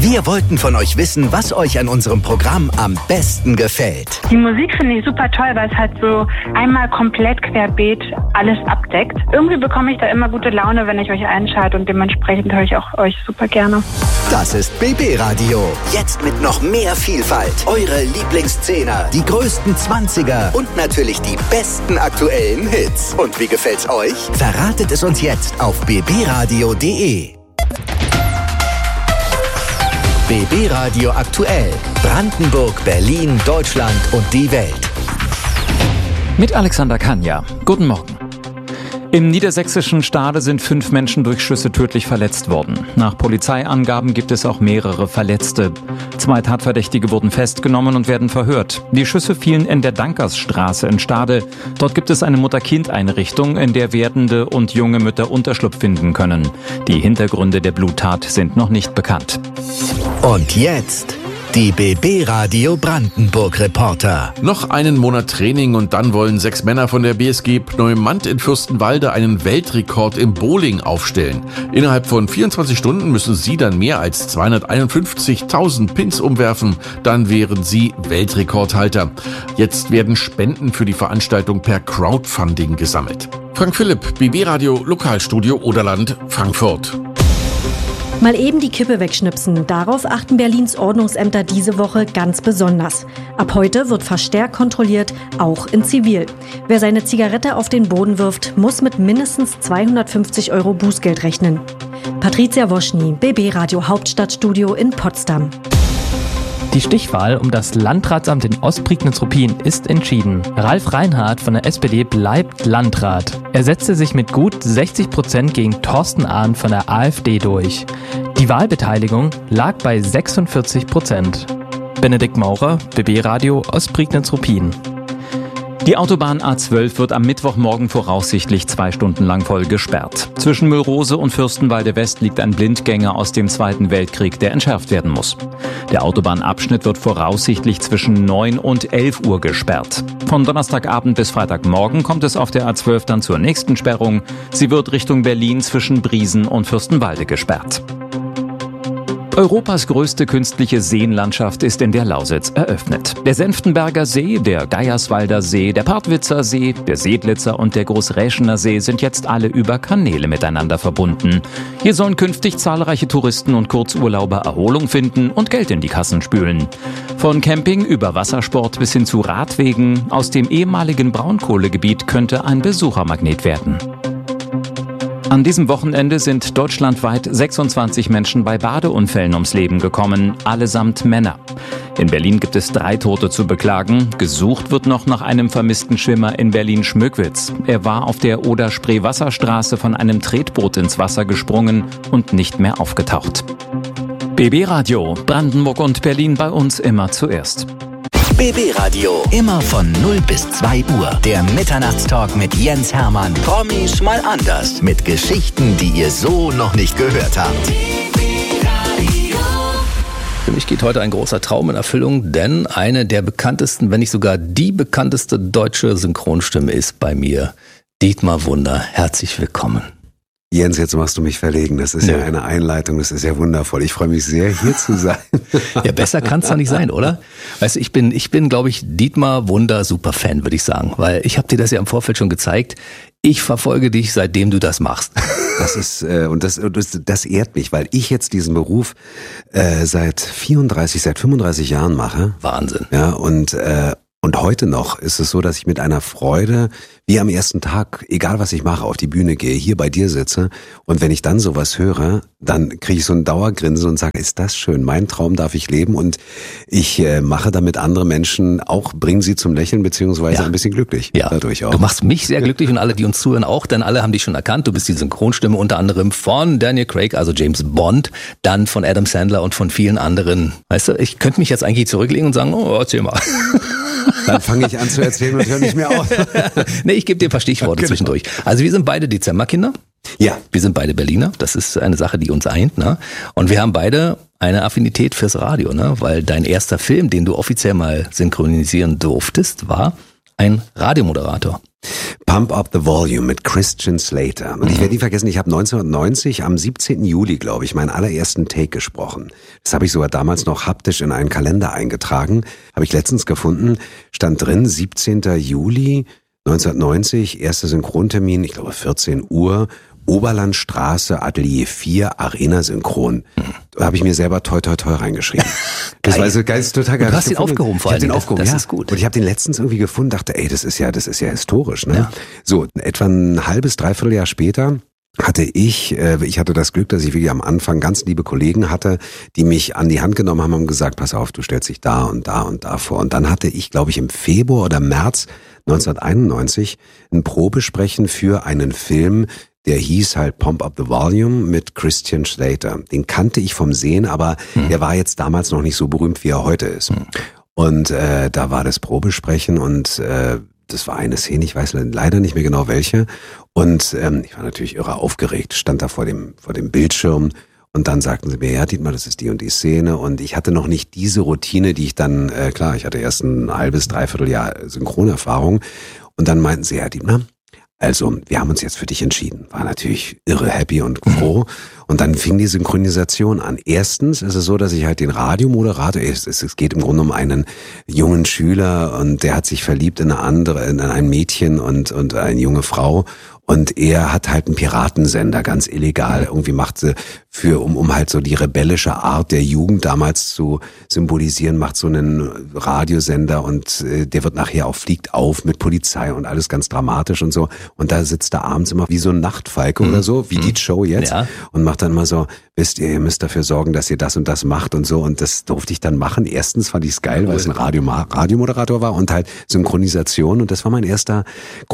Wir wollten von euch wissen, was euch an unserem Programm am besten gefällt. Die Musik finde ich super toll, weil es halt so einmal komplett querbeet alles abdeckt. Irgendwie bekomme ich da immer gute Laune, wenn ich euch einschalte und dementsprechend höre ich auch euch super gerne. Das ist BB Radio. Jetzt mit noch mehr Vielfalt. Eure Lieblingsszehner, die größten 20er und natürlich die besten aktuellen Hits. Und wie gefällt's euch? Verratet es uns jetzt auf bbradio.de. BB Radio aktuell. Brandenburg, Berlin, Deutschland und die Welt. Mit Alexander Kanja. Guten Morgen. Im niedersächsischen Stade sind 5 Menschen durch Schüsse tödlich verletzt worden. Nach Polizeiangaben gibt es auch mehrere Verletzte. 2 Tatverdächtige wurden festgenommen und werden verhört. Die Schüsse fielen in der Dankersstraße in Stade. Dort gibt es eine Mutter-Kind-Einrichtung, in der werdende und junge Mütter Unterschlupf finden können. Die Hintergründe der Bluttat sind noch nicht bekannt. Und jetzt die BB Radio Brandenburg Reporter. Noch einen Monat Training und dann wollen 6 Männer von der BSG Pneumant in Fürstenwalde einen Weltrekord im Bowling aufstellen. Innerhalb von 24 Stunden müssen sie dann mehr als 251.000 Pins umwerfen. Dann wären sie Weltrekordhalter. Jetzt werden Spenden für die Veranstaltung per Crowdfunding gesammelt. Frank Philipp, BB Radio Lokalstudio Oderland, Frankfurt. Mal eben die Kippe wegschnipsen. Darauf achten Berlins Ordnungsämter diese Woche ganz besonders. Ab heute wird verstärkt kontrolliert, auch in Zivil. Wer seine Zigarette auf den Boden wirft, muss mit mindestens 250 € Bußgeld rechnen. Patricia Woschny, BB Radio Hauptstadtstudio in Potsdam. Die Stichwahl um das Landratsamt in Ostprignitz-Ruppin ist entschieden. Ralf Reinhardt von der SPD bleibt Landrat. Er setzte sich mit gut 60% gegen Thorsten Ahn von der AfD durch. Die Wahlbeteiligung lag bei 46%. Benedikt Maurer, BB Radio Ostprignitz-Ruppin. Die Autobahn A12 wird am Mittwochmorgen voraussichtlich 2 Stunden lang voll gesperrt. Zwischen Müllrose und Fürstenwalde West liegt ein Blindgänger aus dem Zweiten Weltkrieg, der entschärft werden muss. Der Autobahnabschnitt wird voraussichtlich zwischen 9 und 11 Uhr gesperrt. Von Donnerstagabend bis Freitagmorgen kommt es auf der A12 dann zur nächsten Sperrung. Sie wird Richtung Berlin zwischen Briesen und Fürstenwalde gesperrt. Europas größte künstliche Seenlandschaft ist in der Lausitz eröffnet. Der Senftenberger See, der Geierswalder See, der Partwitzer See, der Seedlitzer und der Großräschener See sind jetzt alle über Kanäle miteinander verbunden. Hier sollen künftig zahlreiche Touristen und Kurzurlauber Erholung finden und Geld in die Kassen spülen. Von Camping über Wassersport bis hin zu Radwegen, aus dem ehemaligen Braunkohlegebiet könnte ein Besuchermagnet werden. An diesem Wochenende sind deutschlandweit 26 Menschen bei Badeunfällen ums Leben gekommen, allesamt Männer. In Berlin gibt es 3 Tote zu beklagen. Gesucht wird noch nach einem vermissten Schwimmer in Berlin-Schmöckwitz. Er war auf der Oder-Spree-Wasserstraße von einem Tretboot ins Wasser gesprungen und nicht mehr aufgetaucht. BB Radio, Brandenburg und Berlin bei uns immer zuerst. BB Radio, immer von 0 bis 2 Uhr. Der Mitternachtstalk mit Jens Hermann. Promis mal anders. Mit Geschichten, die ihr so noch nicht gehört habt. Für mich geht heute ein großer Traum in Erfüllung, denn eine der bekanntesten, wenn nicht sogar die bekannteste deutsche Synchronstimme ist bei mir. Dietmar Wunder, herzlich willkommen. Jens, jetzt machst du mich verlegen. Das ist ja eine Einleitung, das ist ja wundervoll. Ich freue mich sehr, hier zu sein. Ja, besser kann es doch nicht sein, oder? Weißt du, ich bin, glaube ich, Dietmar Wunder Superfan, würde ich sagen. Weil ich habe dir das ja im Vorfeld schon gezeigt. Ich verfolge dich, seitdem du das machst. Das ist das ehrt mich, weil ich jetzt diesen Beruf seit 35 Jahren mache. Wahnsinn. Ja, und heute noch ist es so, dass ich mit einer Freude, wie am ersten Tag, egal was ich mache, auf die Bühne gehe, hier bei dir sitze und wenn ich dann sowas höre, dann kriege ich so ein Dauergrinsen und sage, ist das schön, mein Traum darf ich leben und ich mache damit andere Menschen auch, bringen sie zum Lächeln beziehungsweise ein bisschen glücklich dadurch auch. Du machst mich sehr glücklich und alle, die uns zuhören auch, denn alle haben dich schon erkannt, du bist die Synchronstimme unter anderem von Daniel Craig, also James Bond, dann von Adam Sandler und von vielen anderen. Weißt du, ich könnte mich jetzt eigentlich zurücklegen und sagen, oh, erzähl mal. Dann fange ich an zu erzählen und höre nicht mehr auf. Nee, ich gebe dir ein paar Stichworte zwischendurch. Also wir sind beide Dezemberkinder. Ja. Wir sind beide Berliner. Das ist eine Sache, die uns eint. Ne? Und wir haben beide eine Affinität fürs Radio, ne? Weil dein erster Film, den du offiziell mal synchronisieren durftest, war ein Radiomoderator. Pump Up the Volume mit Christian Slater. Und ich werde nie vergessen, ich habe 1990 am 17. Juli, glaube ich, meinen allerersten Take gesprochen. Das habe ich sogar damals noch haptisch in einen Kalender eingetragen. Habe ich letztens gefunden, stand drin, 17. Juli 1990, erster Synchrontermin, ich glaube 14 Uhr, Oberlandstraße, Atelier 4, Arena Synchron. Da habe ich mir selber toi toi toi reingeschrieben. Das war so geil, total geil. Du hast ihn aufgehoben vor allem. Das ist gut. Und ich habe den letztens irgendwie gefunden, dachte, ey, das ist ja historisch, ne? Ja. So, etwa ein halbes, dreiviertel Jahr später hatte ich hatte das Glück, dass ich wirklich am Anfang ganz liebe Kollegen hatte, die mich an die Hand genommen haben und gesagt, pass auf, du stellst dich da und da und da vor. Und dann hatte ich, glaube ich, im Februar oder März 1991 ein Probesprechen für einen Film, der hieß halt Pump Up the Volume mit Christian Slater. Den kannte ich vom Sehen, aber der war jetzt damals noch nicht so berühmt, wie er heute ist. Und da war das Probesprechen und das war eine Szene, ich weiß leider nicht mehr genau welche. Und ich war natürlich irre aufgeregt, stand da vor dem Bildschirm. Und dann sagten sie mir, ja, Dietmar, das ist die und die Szene. Und ich hatte noch nicht diese Routine, die ich dann, klar, ich hatte erst ein halbes, dreiviertel Jahr Synchronerfahrung. Und dann meinten sie, ja, Dietmar, also, wir haben uns jetzt für dich entschieden. War natürlich irre happy und froh. Und dann fing die Synchronisation an. Erstens ist es so, dass ich halt den Radiomoderator, es geht im Grunde um einen jungen Schüler und der hat sich verliebt in ein Mädchen und eine junge Frau. Und er hat halt einen Piratensender, ganz illegal, irgendwie machte um halt so die rebellische Art der Jugend damals zu symbolisieren, macht so einen Radiosender und der wird nachher auch, fliegt auf mit Polizei und alles ganz dramatisch und so. Und da sitzt er abends immer wie so ein Nachtfalke oder so, wie die Show jetzt, und macht dann immer so, wisst ihr müsst dafür sorgen, dass ihr das und das macht und so. Und das durfte ich dann machen. Erstens fand ich es geil, weil es ein Radiomoderator war und halt Synchronisation. Und das war mein erster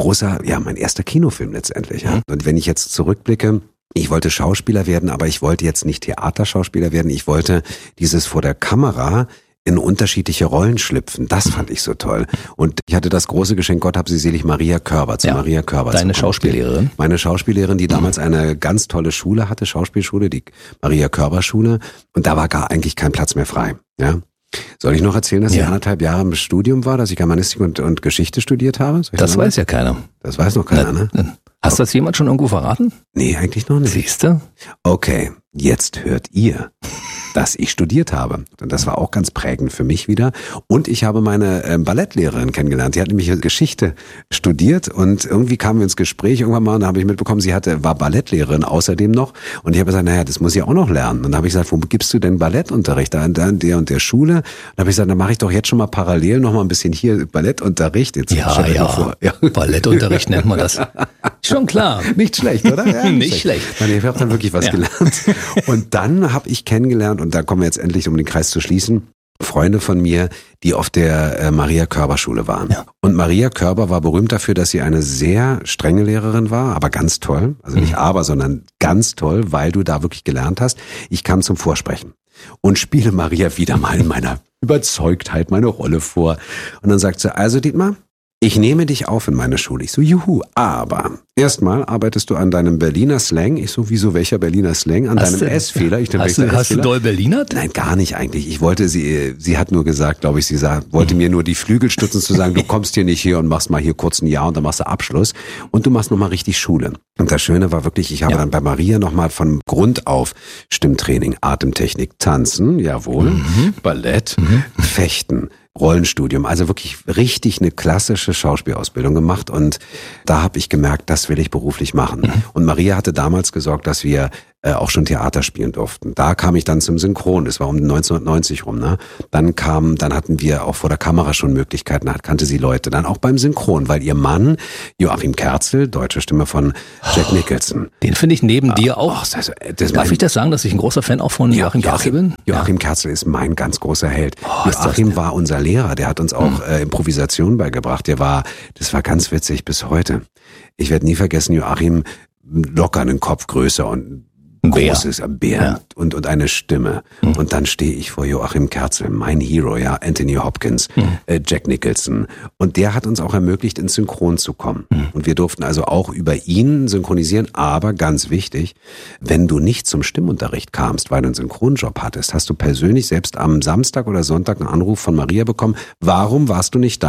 Kinofilm letztendlich. Ja. Und wenn ich jetzt zurückblicke, ich wollte Schauspieler werden, aber ich wollte jetzt nicht Theaterschauspieler werden. Ich wollte dieses vor der Kamera in unterschiedliche Rollen schlüpfen. Das fand ich so toll. Und ich hatte das große Geschenk, Gott hab sie selig, Maria Körber. Maria Körber. Deine Schauspiellehrerin? Meine Schauspiellehrerin, die damals eine ganz tolle Schule hatte, Schauspielschule, die Maria Körber Schule. Und da war gar eigentlich kein Platz mehr frei. Ja. Soll ich noch erzählen, dass ich 1,5 Jahre im Studium war, dass ich Germanistik und Geschichte studiert habe? Das weiß ja keiner. Das weiß noch keiner, ne? Hast du das jemand schon irgendwo verraten? Nee, eigentlich noch nicht. Siehste? Okay, jetzt hört ihr, dass ich studiert habe. Und das war auch ganz prägend für mich wieder. Und ich habe meine Ballettlehrerin kennengelernt. Die hat nämlich Geschichte studiert und irgendwie kamen wir ins Gespräch irgendwann mal und da habe ich mitbekommen, sie war Ballettlehrerin außerdem noch. Und ich habe gesagt, naja, das muss ich auch noch lernen. Und da habe ich gesagt, wo gibst du denn Ballettunterricht? Da in der und der Schule. Und da habe ich gesagt, dann mache ich doch jetzt schon mal parallel noch mal ein bisschen hier Ballettunterricht. Jetzt ja. Ballettunterricht nennt man das. Schon klar. Nicht schlecht, oder? Ja, nicht schlecht. Ich habe dann wirklich was gelernt. Und dann habe ich kennengelernt, und da kommen wir jetzt endlich, um den Kreis zu schließen, Freunde von mir, die auf der Maria Körber Schule waren. Ja. Und Maria Körber war berühmt dafür, dass sie eine sehr strenge Lehrerin war, aber ganz toll. Also nicht sondern ganz toll, weil du da wirklich gelernt hast. Ich kam zum Vorsprechen und spiele Maria wieder mal in meiner Überzeugtheit meine Rolle vor. Und dann sagt sie, also Dietmar, ich nehme dich auf in meine Schule. Ich so, juhu, aber erstmal arbeitest du an deinem Berliner Slang. Ich so, wieso, welcher Berliner Slang? An deinem S-Fehler. Hast du doll Berlinert? Nein, gar nicht eigentlich. Ich wollte sie hat nur gesagt, glaube ich, wollte mir nur die Flügel stützen zu sagen, du kommst hier nicht hier und machst mal hier kurz ein Jahr und dann machst du Abschluss und du machst nochmal richtig Schule. Und das Schöne war wirklich, ich habe dann bei Maria nochmal von Grund auf Stimmtraining, Atemtechnik, Tanzen, jawohl, Ballett, Fechten, Rollenstudium, also wirklich richtig eine klassische Schauspielausbildung gemacht und da habe ich gemerkt, das will ich beruflich machen. Und Maria hatte damals gesorgt, dass wir auch schon Theater spielen durften. Da kam ich dann zum Synchron, das war um 1990 rum, ne? Dann hatten wir auch vor der Kamera schon Möglichkeiten, kannte sie Leute, dann auch beim Synchron, weil ihr Mann, Joachim Kerzel, deutsche Stimme von Jack Nicholson. Den finde ich neben dir auch. Darf ich das sagen, dass ich ein großer Fan auch von Joachim Kerzel bin? Joachim Kerzel ist mein ganz großer Held. Joachim war unser Lehrer, der hat uns auch Improvisation beigebracht. Das war ganz witzig bis heute. Ich werde nie vergessen, Joachim locker einen Kopf größer und großes Bär und eine Stimme. Und dann stehe ich vor Joachim Kerzel, mein Hero, Anthony Hopkins, Jack Nicholson. Und der hat uns auch ermöglicht, ins Synchron zu kommen. Und wir durften also auch über ihn synchronisieren. Aber ganz wichtig, wenn du nicht zum Stimmunterricht kamst, weil du einen Synchronjob hattest, hast du persönlich selbst am Samstag oder Sonntag einen Anruf von Maria bekommen. Warum warst du nicht da?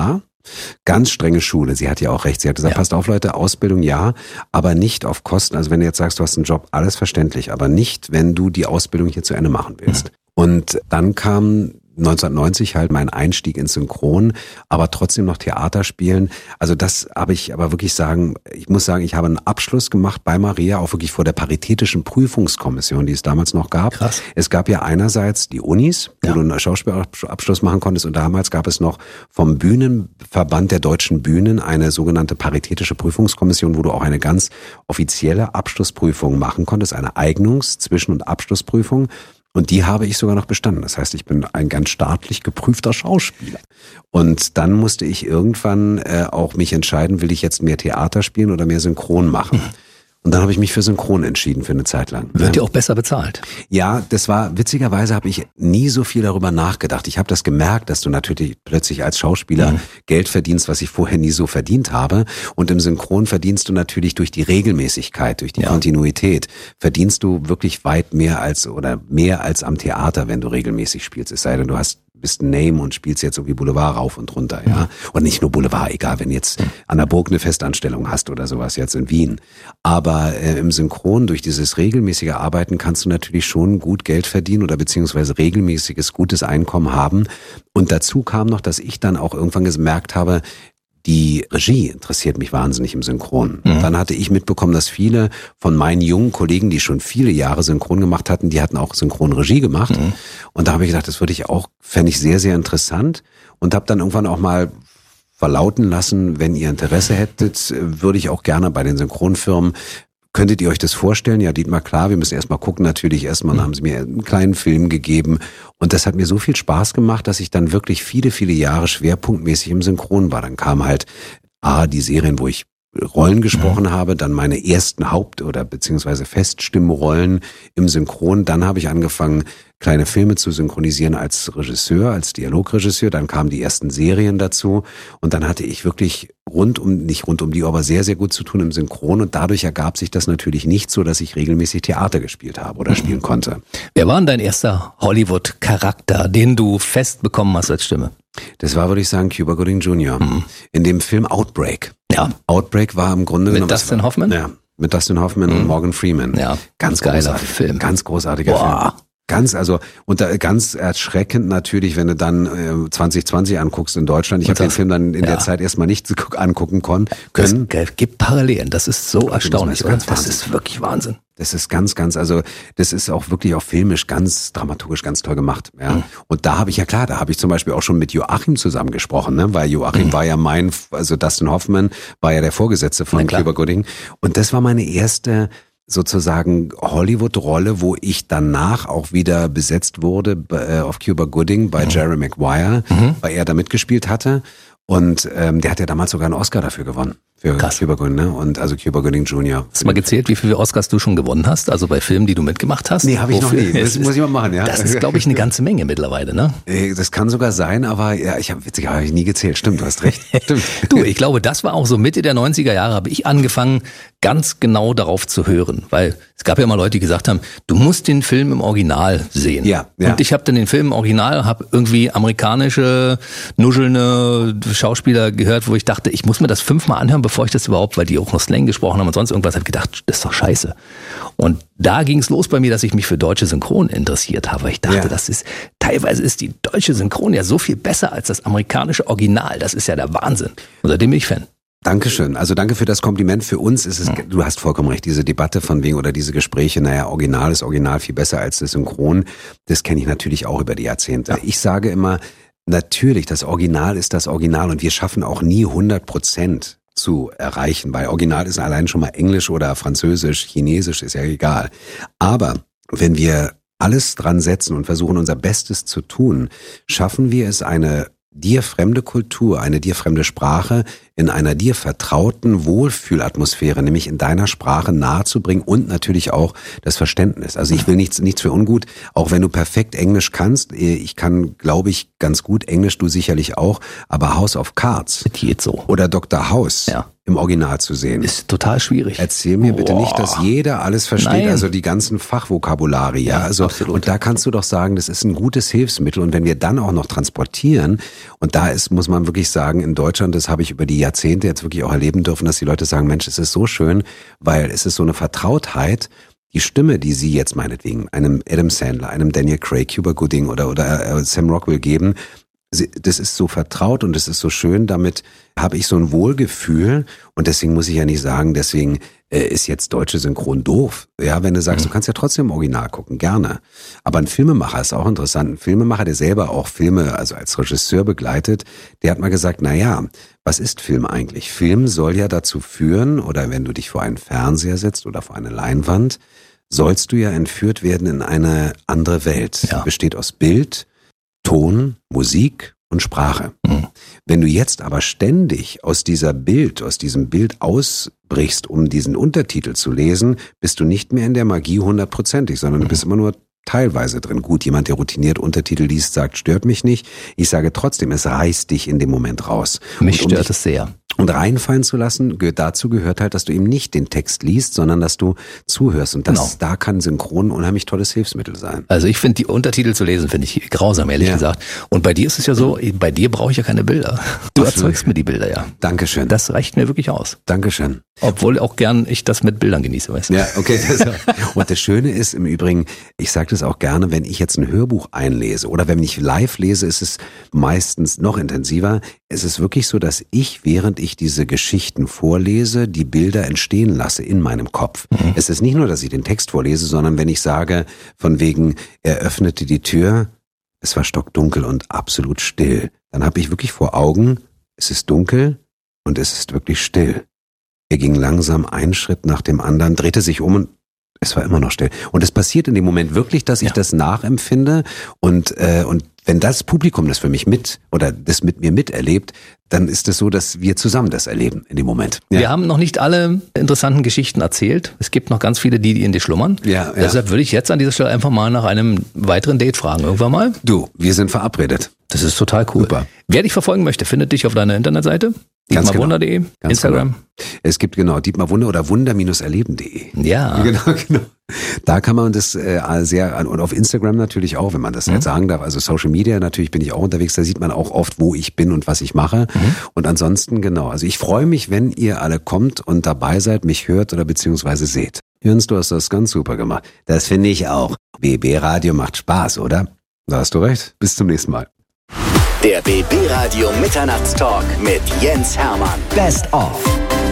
Ganz strenge Schule. Sie hat ja auch recht. Sie hat gesagt, passt auf Leute, Ausbildung ja, aber nicht auf Kosten. Also wenn du jetzt sagst, du hast einen Job, alles verständlich, aber nicht, wenn du die Ausbildung hier zu Ende machen willst. Und dann kam 1990 halt mein Einstieg ins Synchron, aber trotzdem noch Theater spielen. Also das habe ich aber wirklich sagen, ich muss sagen, ich habe einen Abschluss gemacht bei Maria, auch wirklich vor der paritätischen Prüfungskommission, die es damals noch gab. Krass. Es gab ja einerseits die Unis, wo du einen Schauspielabschluss machen konntest, und damals gab es noch vom Bühnenverband der deutschen Bühnen eine sogenannte paritätische Prüfungskommission, wo du auch eine ganz offizielle Abschlussprüfung machen konntest, eine Eignungs-, Zwischen- und Abschlussprüfung. Und die habe ich sogar noch bestanden. Das heißt, ich bin ein ganz staatlich geprüfter Schauspieler. Und dann musste ich irgendwann auch mich entscheiden, will ich jetzt mehr Theater spielen oder mehr Synchron machen? Und dann habe ich mich für Synchron entschieden für eine Zeit lang. Wird dir auch besser bezahlt? Ja, das war, witzigerweise habe ich nie so viel darüber nachgedacht. Ich habe das gemerkt, dass du natürlich plötzlich als Schauspieler Geld verdienst, was ich vorher nie so verdient habe. Und im Synchron verdienst du natürlich durch die Regelmäßigkeit, durch die Kontinuität, verdienst du wirklich weit mehr als am Theater, wenn du regelmäßig spielst. Es sei denn, du bist ein Name und spielst jetzt irgendwie Boulevard rauf und runter, ja. Und nicht nur Boulevard, egal, wenn du jetzt an der Burg eine Festanstellung hast oder sowas jetzt in Wien. Aber im Synchron, durch dieses regelmäßige Arbeiten, kannst du natürlich schon gut Geld verdienen oder beziehungsweise regelmäßiges, gutes Einkommen haben. Und dazu kam noch, dass ich dann auch irgendwann gemerkt habe, die Regie interessiert mich wahnsinnig im Synchron. Dann hatte ich mitbekommen, dass viele von meinen jungen Kollegen, die schon viele Jahre Synchron gemacht hatten, die hatten auch Synchronregie gemacht. Und da habe ich gedacht, das fände ich sehr, sehr interessant. Und habe dann irgendwann auch mal verlauten lassen, wenn ihr Interesse hättet, würde ich auch gerne bei den Synchronfirmen. Könntet ihr euch das vorstellen? Ja, Dietmar, klar, wir müssen erstmal gucken. Natürlich erstmal haben sie mir einen kleinen Film gegeben. Und das hat mir so viel Spaß gemacht, dass ich dann wirklich viele, viele Jahre schwerpunktmäßig im Synchron war. Dann kam halt die Serien, wo ich Rollen gesprochen habe, dann meine ersten Haupt- oder beziehungsweise Feststimmrollen im Synchron. Dann habe ich angefangen, kleine Filme zu synchronisieren als Regisseur, als Dialogregisseur. Dann kamen die ersten Serien dazu. Und dann hatte ich wirklich nicht rund um die Uhr, aber sehr, sehr gut zu tun im Synchron. Und dadurch ergab sich das natürlich nicht so, dass ich regelmäßig Theater gespielt habe oder spielen konnte. Wer war denn dein erster Hollywood-Charakter, den du fest bekommen hast als Stimme? Das war, würde ich sagen, Cuba Gooding Jr. In dem Film Outbreak. Ja. Outbreak war im Grunde genommen... Mit Dustin Hoffman? Ja, mit Dustin Hoffman und Morgan Freeman. Ja, ganz geiler Film. Ganz großartiger Film. Ganz erschreckend natürlich, wenn du dann 2020 anguckst in Deutschland. Ich habe den Film dann in der Zeit erstmal nicht angucken können. Es gibt Parallelen, das ist so erstaunlich, oder? Das ist wirklich Wahnsinn. Das ist das ist auch wirklich auch filmisch ganz dramaturgisch ganz toll gemacht. Ja. Und da habe ich zum Beispiel auch schon mit Joachim zusammen gesprochen, ne? Weil Joachim war ja Dustin Hoffman war ja der Vorgesetzte von Cuba Gooding. Und das war meine erste sozusagen Hollywood-Rolle, wo ich danach auch wieder besetzt wurde auf Cuba Gooding bei Jerry Maguire, weil er da mitgespielt hatte. Und der hat ja damals sogar einen Oscar dafür gewonnen. Für Cuba Gooding, ne? Und also Cuba Gooding Jr. Hast du mal gezählt, wie viele Oscars du schon gewonnen hast? Also bei Filmen, die du mitgemacht hast? Nee, habe ich noch nie. Das muss ich mal machen, ja. Das ist, glaube ich, eine ganze Menge mittlerweile, ne? Das kann sogar sein, aber ja, habe ich nie gezählt. Stimmt, du hast recht. Stimmt. Du, ich glaube, das war auch so Mitte der 90er Jahre, habe ich angefangen, ganz genau darauf zu hören. Weil es gab ja immer Leute, die gesagt haben, du musst den Film im Original sehen. Ja. Und ich habe dann den Film im Original, habe irgendwie amerikanische, nuschelnde Schauspieler gehört, wo ich dachte, ich muss mir das 5-mal anhören, bevor ich das überhaupt, weil die auch noch Slang gesprochen haben und sonst irgendwas, habe gedacht, das ist doch scheiße. Und da ging es los bei mir, dass ich mich für deutsche Synchron interessiert habe. Ich dachte, teilweise ist die deutsche Synchron ja so viel besser als das amerikanische Original. Das ist ja der Wahnsinn. Und seitdem bin ich Fan. Dankeschön. Also danke für das Kompliment. Für uns ist es, du hast vollkommen recht, diese Debatte von wegen oder diese Gespräche, Original ist Original viel besser als das Synchron. Das kenne ich natürlich auch über die Jahrzehnte. Ja. Ich sage immer, natürlich, das Original ist das Original und wir schaffen auch nie 100% zu erreichen, weil Original ist allein schon mal Englisch oder Französisch, Chinesisch, ist ja egal. Aber wenn wir alles dran setzen und versuchen, unser Bestes zu tun, schaffen wir es, eine dir fremde Kultur, eine dir fremde Sprache in einer dir vertrauten Wohlfühlatmosphäre, nämlich in deiner Sprache nahezubringen und natürlich auch das Verständnis. Also ich will nichts für ungut, auch wenn du perfekt Englisch kannst. Ich kann, glaube ich, ganz gut Englisch, du sicherlich auch, aber House of Cards geht so. Oder Dr. House im Original zu sehen. Ist total schwierig. Erzähl mir bitte nicht, dass jeder alles versteht, Nein. also die ganzen Fachvokabulare, ja. Also, absolut. und da kannst du doch sagen, das ist ein gutes Hilfsmittel. Und wenn wir dann auch noch transportieren, und da ist, muss man wirklich sagen, in Deutschland, das habe ich über die Jahrzehnte jetzt wirklich auch erleben dürfen, dass die Leute sagen, Mensch, es ist so schön, weil es ist so eine Vertrautheit. Die Stimme, die Sie jetzt meinetwegen einem Adam Sandler, einem Daniel Craig, Cuba Gooding oder Sam Rockwell geben, das ist so vertraut und es ist so schön, damit habe ich so ein Wohlgefühl und deswegen muss ich ja nicht sagen, deswegen ist jetzt deutsche Synchron doof. Ja, wenn du sagst, du kannst ja trotzdem im Original gucken, gerne. Aber ein Filmemacher ist auch interessant. Ein Filmemacher, der selber auch Filme, also als Regisseur begleitet, der hat mal gesagt, was ist Film eigentlich? Film soll ja dazu führen, oder wenn du dich vor einen Fernseher setzt oder vor eine Leinwand, sollst du ja entführt werden in eine andere Welt. Ja. Besteht aus Bild, Ton, Musik und Sprache. Wenn du jetzt aber ständig aus diesem Bild ausbrichst, um diesen Untertitel zu lesen, bist du nicht mehr in der Magie 100%, sondern du bist immer nur teilweise drin. Gut, jemand, der routiniert Untertitel liest, sagt, stört mich nicht. Ich sage trotzdem, es reißt dich in dem Moment raus. Mich stört es sehr. Und reinfallen zu lassen, dazu gehört halt, dass du eben nicht den Text liest, sondern dass du zuhörst. Und da kann Synchron ein unheimlich tolles Hilfsmittel sein. Also ich finde, die Untertitel zu lesen, finde ich grausam, ehrlich gesagt. Und bei dir ist es ja so, bei dir brauche ich ja keine Bilder. Du erzeugst mir die Bilder, ja. Dankeschön. Das reicht mir wirklich aus. Dankeschön. Obwohl auch gern ich das mit Bildern genieße, weißt du? Ja, okay. Und das Schöne ist im Übrigen, ich sage das auch gerne, wenn ich jetzt ein Hörbuch einlese oder wenn ich live lese, ist es meistens noch intensiver. Es ist wirklich so, dass ich, während ich diese Geschichten vorlese, die Bilder entstehen lasse in meinem Kopf. Es ist nicht nur, dass ich den Text vorlese, sondern wenn ich sage, von wegen, er öffnete die Tür, es war stockdunkel und absolut still, dann habe ich wirklich vor Augen, es ist dunkel und es ist wirklich still. Er ging langsam einen Schritt nach dem anderen, drehte sich um und es war immer noch still. Und es passiert in dem Moment wirklich, dass ich das nachempfinde und wenn das Publikum das für mich mit mir miterlebt, dann ist es so, dass wir zusammen das erleben in dem Moment. Ja. Wir haben noch nicht alle interessanten Geschichten erzählt. Es gibt noch ganz viele, die in dir schlummern. Ja. Deshalb würde ich jetzt an dieser Stelle einfach mal nach einem weiteren Date fragen. Irgendwann mal. Du, wir sind verabredet. Das ist total cool. Super. Wer dich verfolgen möchte, findet dich auf deiner Internetseite. Dietmarwunder.de, Instagram. Genau. Es gibt Dietmar Wunder oder wunder-erleben.de. Ja. Genau. Da kann man das und auf Instagram natürlich auch, wenn man das jetzt sagen darf. Also Social Media, natürlich bin ich auch unterwegs, da sieht man auch oft, wo ich bin und was ich mache. Und ansonsten, also ich freue mich, wenn ihr alle kommt und dabei seid, mich hört oder beziehungsweise seht. Jens, du hast das ganz super gemacht. Das finde ich auch. BB Radio macht Spaß, oder? Da hast du recht. Bis zum nächsten Mal. Der BB Radio Mitternachtstalk mit Jens Hermann. Best of.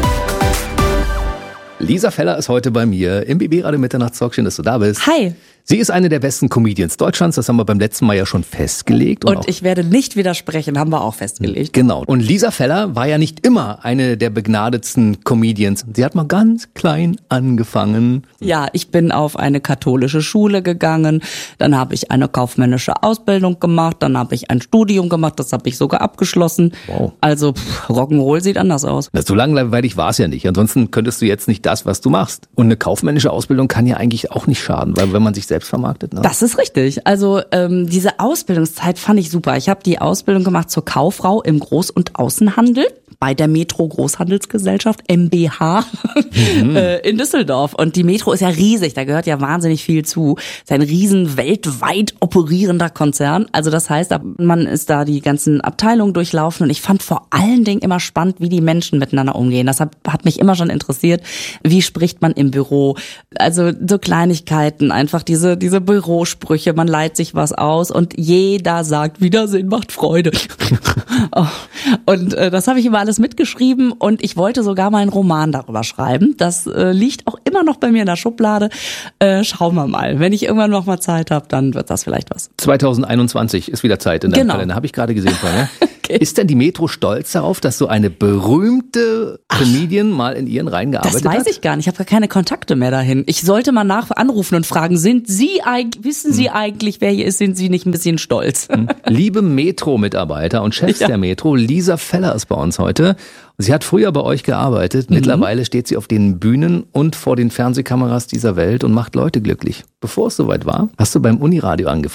Lisa Feller ist heute bei mir im BB Radio Mitternachtstalk. Schön, dass du da bist. Hi. Sie ist eine der besten Comedians Deutschlands, das haben wir beim letzten Mal ja schon festgelegt. Und ich werde nicht widersprechen, haben wir auch festgelegt. Genau. Und Lisa Feller war ja nicht immer eine der begnadetsten Comedians. Sie hat mal ganz klein angefangen. Ja, ich bin auf eine katholische Schule gegangen, dann habe ich eine kaufmännische Ausbildung gemacht, dann habe ich ein Studium gemacht, das habe ich sogar abgeschlossen. Wow. Also Rock'n'Roll sieht anders aus. So langweilig war es ja nicht. Ansonsten könntest du jetzt nicht das, was du machst. Und eine kaufmännische Ausbildung kann ja eigentlich auch nicht schaden, weil wenn man sich selbst vermarktet. Ne? Das ist richtig. Also diese Ausbildungszeit fand ich super. Ich habe die Ausbildung gemacht zur Kauffrau im Groß- und Außenhandel bei der Metro Großhandelsgesellschaft MBH in Düsseldorf. Und die Metro ist ja riesig, da gehört ja wahnsinnig viel zu. Ist ein riesen weltweit operierender Konzern. Also das heißt, man ist da die ganzen Abteilungen durchlaufen und ich fand vor allen Dingen immer spannend, wie die Menschen miteinander umgehen. Das hat mich immer schon interessiert. Wie spricht man im Büro? Also so Kleinigkeiten, einfach diese Bürosprüche, man leiht sich was aus und jeder sagt, Wiedersehen macht Freude. Und das habe ich immer alles mitgeschrieben und ich wollte sogar mal einen Roman darüber schreiben. Das liegt auch immer noch bei mir in der Schublade. Schauen wir mal. Wenn ich irgendwann noch mal Zeit habe, dann wird das vielleicht was. 2021 ist wieder Zeit in deinem Kalender. Habe ich gerade gesehen vorher. Okay. Ist denn die Metro stolz darauf, dass so eine berühmte Comedian mal in ihren Reihen gearbeitet hat? Das weiß ich gar nicht. Ich habe gar keine Kontakte mehr dahin. Ich sollte mal anrufen und fragen, wissen Sie eigentlich, wer hier ist? Sind Sie nicht ein bisschen stolz? Liebe Metro-Mitarbeiter und Chefs der Metro, Lisa Feller ist bei uns heute. Sie hat früher bei euch gearbeitet. Mittlerweile steht sie auf den Bühnen und vor den Fernsehkameras dieser Welt und macht Leute glücklich. Bevor es soweit war, hast du beim Uniradio angefangen.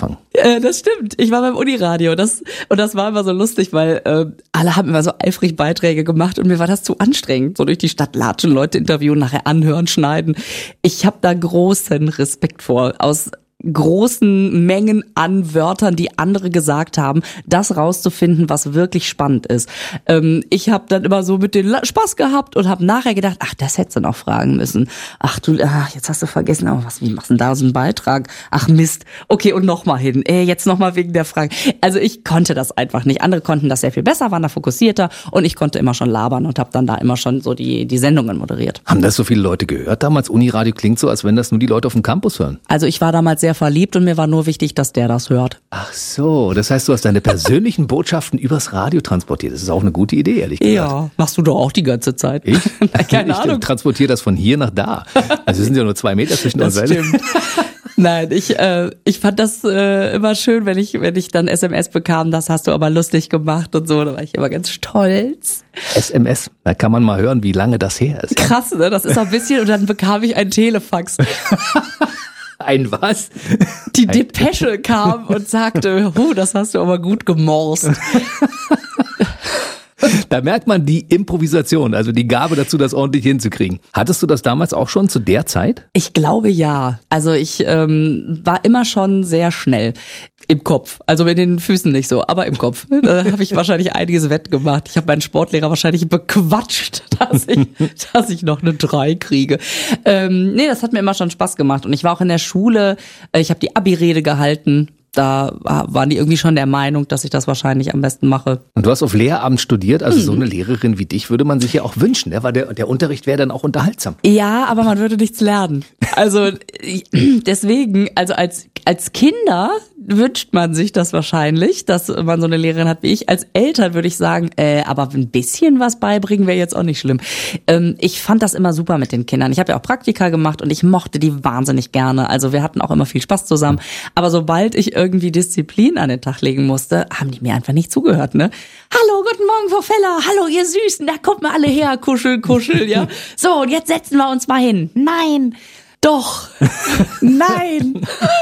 Das stimmt. Ich war beim Uniradio. Das war immer so lustig, weil alle haben immer so eifrig Beiträge gemacht und mir war das zu anstrengend. So durch die Stadt latschen, Leute interviewen, nachher anhören, schneiden. Ich habe da großen Respekt vor. Aus großen Mengen an Wörtern, die andere gesagt haben, das rauszufinden, was wirklich spannend ist. Ich habe dann immer so mit denen Spaß gehabt und habe nachher gedacht, ach, das hättest du noch fragen müssen. Jetzt hast du vergessen, aber wie machst du denn da so einen Beitrag? Ach Mist. Okay, und nochmal hin. Jetzt nochmal wegen der Frage. Also ich konnte das einfach nicht. Andere konnten das sehr viel besser, waren da fokussierter und ich konnte immer schon labern und habe dann da immer schon so die Sendungen moderiert. Haben das so viele Leute gehört damals? Uniradio klingt so, als wenn das nur die Leute auf dem Campus hören. Also ich war damals sehr verliebt und mir war nur wichtig, dass der das hört. Ach so, das heißt, du hast deine persönlichen Botschaften übers Radio transportiert. Das ist auch eine gute Idee, ehrlich gesagt. Ja, machst du doch auch die ganze Zeit. Ich? Keine Ahnung. Ich transportiere das von hier nach da. Also es sind ja nur 2 Meter zwischen uns. Das stimmt. Nein, ich fand das immer schön, wenn ich dann SMS bekam, das hast du aber lustig gemacht und so, da war ich immer ganz stolz. SMS, da kann man mal hören, wie lange das her ist. Krass, ne? Das ist ein bisschen und dann bekam ich ein Telefax. Ein was? Die Depesche kam und sagte, das hast du aber gut gemorst. Da merkt man die Improvisation, also die Gabe dazu, das ordentlich hinzukriegen. Hattest du das damals auch schon zu der Zeit? Ich glaube ja. Also ich war immer schon sehr schnell im Kopf. Also mit den Füßen nicht so, aber im Kopf. Da habe ich wahrscheinlich einiges wettgemacht. Ich habe meinen Sportlehrer wahrscheinlich bequatscht, dass ich noch eine 3 kriege. Nee, das hat mir immer schon Spaß gemacht. Und ich war auch in der Schule, ich habe die Abi-Rede gehalten. Da waren die irgendwie schon der Meinung, dass ich das wahrscheinlich am besten mache. Und du hast auf Lehramt studiert, also so eine Lehrerin wie dich würde man sich ja auch wünschen, ne? Weil der Unterricht wäre dann auch unterhaltsam. Ja, aber man würde nichts lernen. Also deswegen, also als Kinder wünscht man sich das wahrscheinlich, dass man so eine Lehrerin hat wie ich. Als Eltern würde ich sagen, aber ein bisschen was beibringen wäre jetzt auch nicht schlimm. Ich fand das immer super mit den Kindern. Ich habe ja auch Praktika gemacht und ich mochte die wahnsinnig gerne. Also wir hatten auch immer viel Spaß zusammen. Aber sobald ich irgendwie Disziplin an den Tag legen musste, haben die mir einfach nicht zugehört, ne? Hallo, guten Morgen, Frau Feller. Hallo, ihr Süßen. Da kommt mal alle her. Kuschel, kuschel, ja. So, und jetzt setzen wir uns mal hin. Nein. Doch. Nein.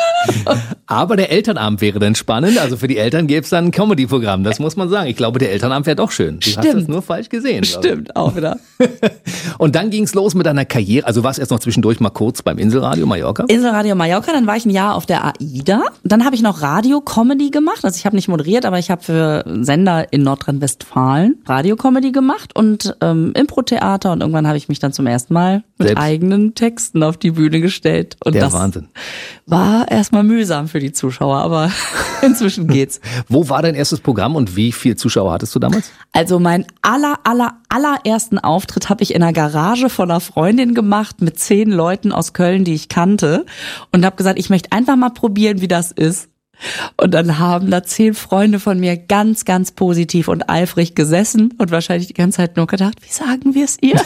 Aber der Elternabend wäre dann spannend. Also für die Eltern gäbe es dann ein Comedy-Programm. Das muss man sagen. Ich glaube, der Elternabend wäre doch schön. Du hast das nur falsch gesehen. Stimmt, auch wieder. Und dann ging es los mit deiner Karriere. Also warst erst noch zwischendurch mal kurz beim Inselradio Mallorca? Inselradio Mallorca, dann war ich ein Jahr auf der AIDA. Dann habe ich noch Radio-Comedy gemacht. Also ich habe nicht moderiert, aber ich habe für Sender in Nordrhein-Westfalen Radio-Comedy gemacht und Impro-Theater. Und irgendwann habe ich mich dann zum ersten Mal mit eigenen Texten auf die Bühne gestellt. Und der das Wahnsinn. War erstmal mühsam für die Zuschauer, aber inzwischen geht's. Wo war dein erstes Programm und wie viele Zuschauer hattest du damals? Also mein allerersten Auftritt habe ich in einer Garage von einer Freundin gemacht mit 10 Leuten aus Köln, die ich kannte und habe gesagt, ich möchte einfach mal probieren, wie das ist. Und dann haben da 10 Freunde von mir ganz, ganz positiv und eifrig gesessen und wahrscheinlich die ganze Zeit nur gedacht, wie sagen wir es ihr?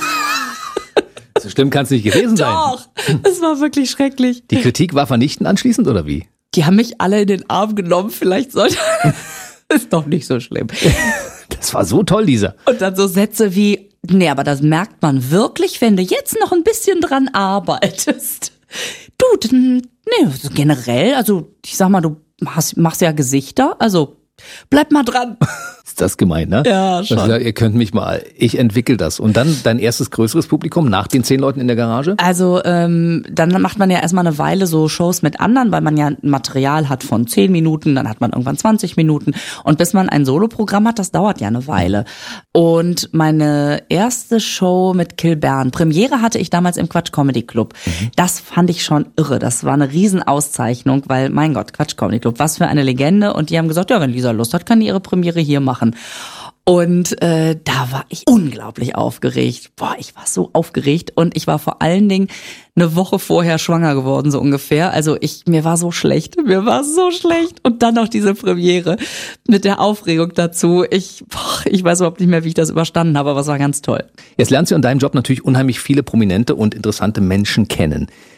So schlimm kann es nicht gewesen sein. Doch, es war wirklich schrecklich. Die Kritik war vernichtend anschließend oder wie? Die haben mich alle in den Arm genommen, vielleicht sollte... Ist doch nicht so schlimm. Das war so toll, Lisa. Und dann so Sätze wie, nee, aber das merkt man wirklich, wenn du jetzt noch ein bisschen dran arbeitest. Du, nee, generell, also ich sag mal, du machst ja Gesichter, also bleib mal dran. Ist das gemein, ne? Ja, schon. Also, ihr könnt mich mal, ich entwickle das. Und dann dein erstes größeres Publikum nach den 10 Leuten in der Garage? Also dann macht man ja erstmal eine Weile so Shows mit anderen, weil man ja ein Material hat von 10 Minuten, dann hat man irgendwann 20 Minuten. Und bis man ein Soloprogramm hat, das dauert ja eine Weile. Und meine erste Show mit Kill Bern, Premiere hatte ich damals im Quatsch Comedy Club. Das fand ich schon irre. Das war eine Riesenauszeichnung, weil, mein Gott, Quatsch Comedy Club, was für eine Legende. Und die haben gesagt, ja, wenn Lisa Lust hat, kann die ihre Premiere hier machen. Und da war ich unglaublich aufgeregt. Boah, ich war so aufgeregt und ich war vor allen Dingen eine Woche vorher schwanger geworden, so ungefähr. Also mir war so schlecht. Und dann noch diese Premiere mit der Aufregung dazu. Ich weiß überhaupt nicht mehr, wie ich das überstanden habe, aber es war ganz toll. Jetzt lernst du in deinem Job natürlich unheimlich viele prominente und interessante Menschen kennen.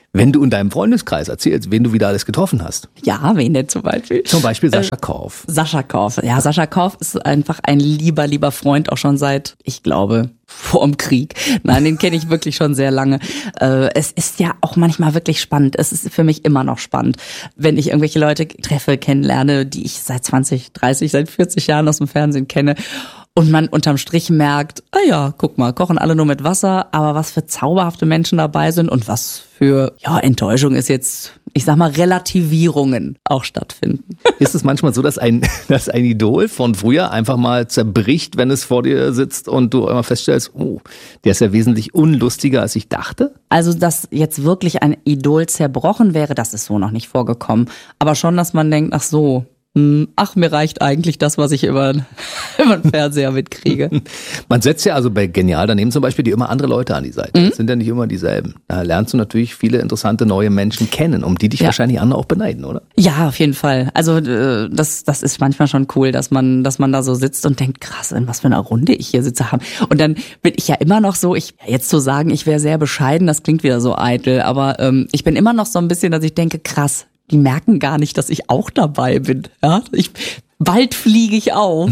Wenn du in deinem Freundeskreis erzählst, wen du wieder alles getroffen hast. Ja, wen denn zum Beispiel? Zum Beispiel Sascha Korf. Sascha Korf. Ja, Sascha Korf ist einfach ein lieber Freund, auch schon seit, ich glaube, vorm Krieg. Nein, den kenne ich wirklich schon sehr lange. Es ist ja auch manchmal wirklich spannend. Es ist für mich immer noch spannend, wenn ich irgendwelche Leute treffe, kennenlerne, die ich seit 20, 30, seit 40 Jahren aus dem Fernsehen kenne. Und man unterm Strich merkt, guck mal, kochen alle nur mit Wasser, aber was für zauberhafte Menschen dabei sind und was für, Enttäuschung ist jetzt, ich sag mal, Relativierungen auch stattfinden. Ist es manchmal so, dass ein Idol von früher einfach mal zerbricht, wenn es vor dir sitzt und du immer feststellst, der ist ja wesentlich unlustiger, als ich dachte? Also, dass jetzt wirklich ein Idol zerbrochen wäre, das ist so noch nicht vorgekommen. Aber schon, dass man denkt, ach so, mir reicht eigentlich das, was ich über den Fernseher mitkriege. Man setzt ja also bei Genial daneben zum Beispiel immer andere Leute an die Seite. Das sind ja nicht immer dieselben. Da lernst du natürlich viele interessante neue Menschen kennen, um die dich wahrscheinlich andere auch beneiden, oder? Ja, auf jeden Fall. Also das ist manchmal schon cool, dass man da so sitzt und denkt, krass, in was für einer Runde ich hier sitze haben. Und dann bin ich ja immer noch so, jetzt zu sagen, ich wäre sehr bescheiden, das klingt wieder so eitel, aber ich bin immer noch so ein bisschen, dass ich denke, krass, die merken gar nicht, dass ich auch dabei bin. Ja? Bald fliege ich auf.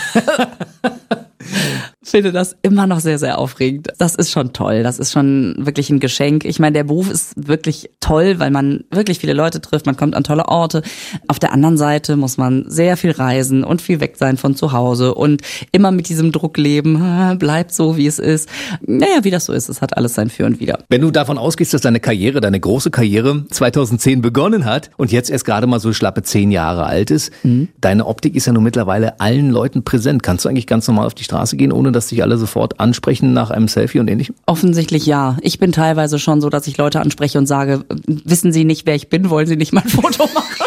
Finde das immer noch sehr, sehr aufregend. Das ist schon toll. Das ist schon wirklich ein Geschenk. Ich meine, der Beruf ist wirklich toll, weil man wirklich viele Leute trifft. Man kommt an tolle Orte. Auf der anderen Seite muss man sehr viel reisen und viel weg sein von zu Hause und immer mit diesem Druck leben. Bleibt so, wie es ist. Naja, wie das so ist, es hat alles sein Für und Wider. Wenn du davon ausgehst, dass deine große Karriere 2010 begonnen hat und jetzt erst gerade mal so schlappe 10 Jahre alt ist, deine Optik ist ja nun mittlerweile allen Leuten präsent. Kannst du eigentlich ganz normal auf die Straße gehen, ohne dass dich alle sofort ansprechen nach einem Selfie und ähnlichem? Offensichtlich ja. Ich bin teilweise schon so, dass ich Leute anspreche und sage, wissen Sie nicht, wer ich bin? Wollen Sie nicht mal ein Foto machen?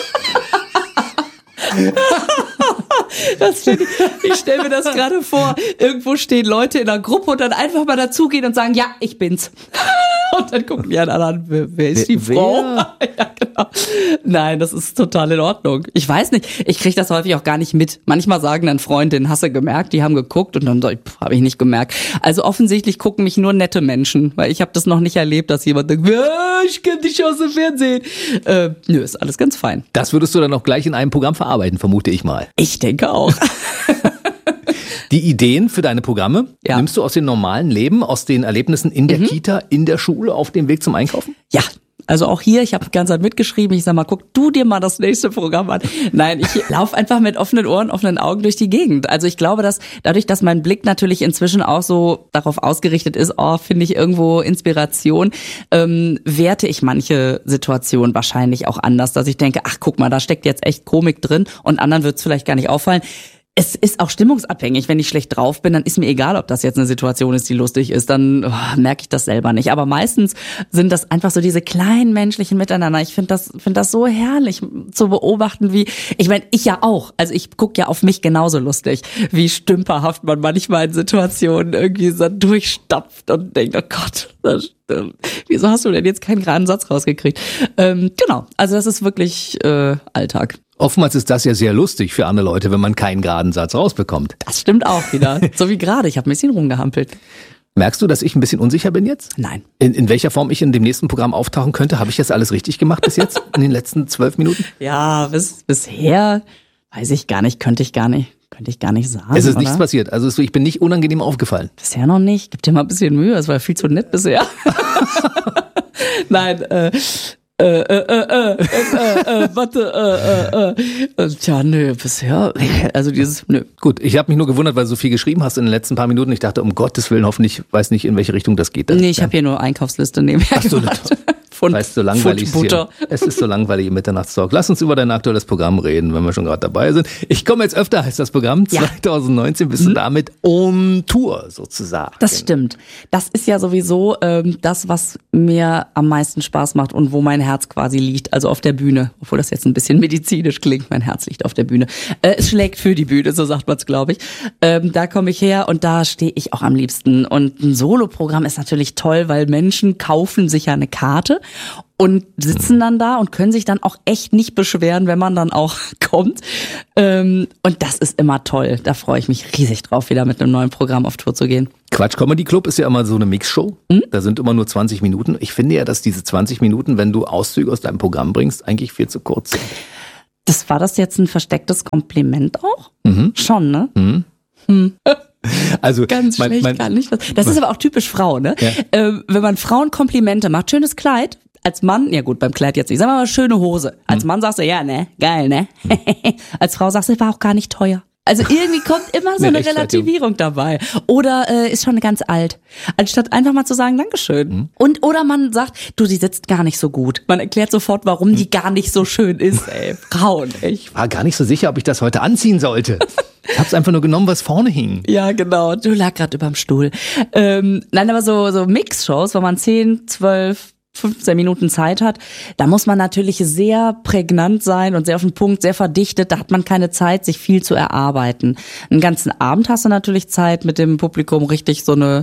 Ich stelle mir das gerade vor. Irgendwo stehen Leute in einer Gruppe und dann einfach mal dazugehen und sagen, ja, ich bin's. Und dann gucken die an, wer ist die Frau? Ja, genau. Nein, das ist total in Ordnung. Ich weiß nicht, ich kriege das häufig auch gar nicht mit. Manchmal sagen dann Freundinnen, hast du gemerkt? Die haben geguckt und dann sag ich, habe ich nicht gemerkt. Also offensichtlich gucken mich nur nette Menschen, weil ich habe das noch nicht erlebt, dass jemand denkt, ich kenne dich aus dem Fernsehen. Nö, ist alles ganz fein. Das würdest du dann auch gleich in einem Programm verarbeiten, vermute ich mal. Ich denke auch. Die Ideen für deine Programme nimmst du aus dem normalen Leben, aus den Erlebnissen in der Kita, in der Schule, auf dem Weg zum Einkaufen? Ja. Also auch hier, ich habe die ganze Zeit mitgeschrieben, ich sag mal, guck du dir mal das nächste Programm an. Nein, ich laufe einfach mit offenen Ohren, offenen Augen durch die Gegend. Also ich glaube, dass dadurch, dass mein Blick natürlich inzwischen auch so darauf ausgerichtet ist, finde ich irgendwo Inspiration, werte ich manche Situationen wahrscheinlich auch anders, dass ich denke, ach guck mal, da steckt jetzt echt Komik drin und anderen wird's vielleicht gar nicht auffallen. Es ist auch stimmungsabhängig. Wenn ich schlecht drauf bin, dann ist mir egal, ob das jetzt eine Situation ist, die lustig ist. Dann merke ich das selber nicht. Aber meistens sind das einfach so diese kleinen menschlichen Miteinander. Ich finde das so herrlich zu beobachten, wie, ich meine, ich ja auch. Also ich gucke ja auf mich genauso lustig, wie stümperhaft man manchmal in Situationen irgendwie so durchstapft und denkt, oh Gott, wieso hast du denn jetzt keinen geraden Satz rausgekriegt? Genau, also das ist wirklich Alltag. Oftmals ist das ja sehr lustig für andere Leute, wenn man keinen geraden Satz rausbekommt. Das stimmt auch wieder. So wie gerade, ich habe ein bisschen rumgehampelt. Merkst du, dass ich ein bisschen unsicher bin jetzt? Nein. In welcher Form ich in dem nächsten Programm auftauchen könnte? Habe ich das alles richtig gemacht bis jetzt, in den letzten 12 Minuten? Ja, bisher weiß ich gar nicht, könnte ich gar nicht sagen. Es ist nichts passiert, also ich bin nicht unangenehm aufgefallen. Bisher noch nicht. Gib dir mal ein bisschen Mühe, es war viel zu nett bisher. Nein, Tja, nö, bisher, also nö. Gut, ich habe mich nur gewundert, weil du so viel geschrieben hast in den letzten paar Minuten. Ich dachte, um Gottes Willen, hoffentlich, weiß nicht, in welche Richtung das geht. Nee, ich habe hier nur Einkaufsliste nebenher gemacht. Weißt du, langweilig ist es ist so langweilig im Mitternachtstalk. Lass uns über dein aktuelles Programm reden, wenn wir schon gerade dabei sind. Ich komme jetzt öfter, heißt das Programm. 2019 bist du damit on Tour sozusagen. Das stimmt. Das ist ja sowieso das, was mir am meisten Spaß macht und wo mein Herz quasi liegt, also auf der Bühne. Obwohl das jetzt ein bisschen medizinisch klingt, mein Herz liegt auf der Bühne. Es schlägt für die Bühne, so sagt man es, glaube ich. Da komme ich her und da stehe ich auch am liebsten. Und ein Soloprogramm ist natürlich toll, weil Menschen kaufen sich ja eine Karte und sitzen dann da und können sich dann auch echt nicht beschweren, wenn man dann auch kommt. Und das ist immer toll. Da freue ich mich riesig drauf, wieder mit einem neuen Programm auf Tour zu gehen. Quatsch Comedy Club ist ja immer so eine Mixshow. Da sind immer nur 20 Minuten. Ich finde ja, dass diese 20 Minuten, wenn du Auszüge aus deinem Programm bringst, eigentlich viel zu kurz sind. War das jetzt ein verstecktes Kompliment auch? Schon, ne? Also ganz schlecht, gar nicht. Das ist aber auch typisch Frau, ne? Ja. Wenn man Frauen Komplimente macht, schönes Kleid. Als Mann, ja gut, beim Kleid jetzt nicht, sag mal schöne Hose. Als Mann sagst du, ja, ne, geil, ne? Als Frau sagst du, war auch gar nicht teuer. Also irgendwie kommt immer so eine Relativierung dabei. Oder ist schon ganz alt. Anstatt einfach mal zu sagen, Dankeschön. Oder man sagt, du, sie sitzt gar nicht so gut. Man erklärt sofort, warum die gar nicht so schön ist, ey. Frauen, echt. Ich war gar nicht so sicher, ob ich das heute anziehen sollte. Ich hab's einfach nur genommen, was vorne hing. Ja, genau. Du lag gerade überm Stuhl. Nein, aber so Mix-Shows, wo man 10, 12, 15 Minuten Zeit hat, da muss man natürlich sehr prägnant sein und sehr auf den Punkt, sehr verdichtet. Da hat man keine Zeit, sich viel zu erarbeiten. Einen ganzen Abend hast du natürlich Zeit, mit dem Publikum richtig so eine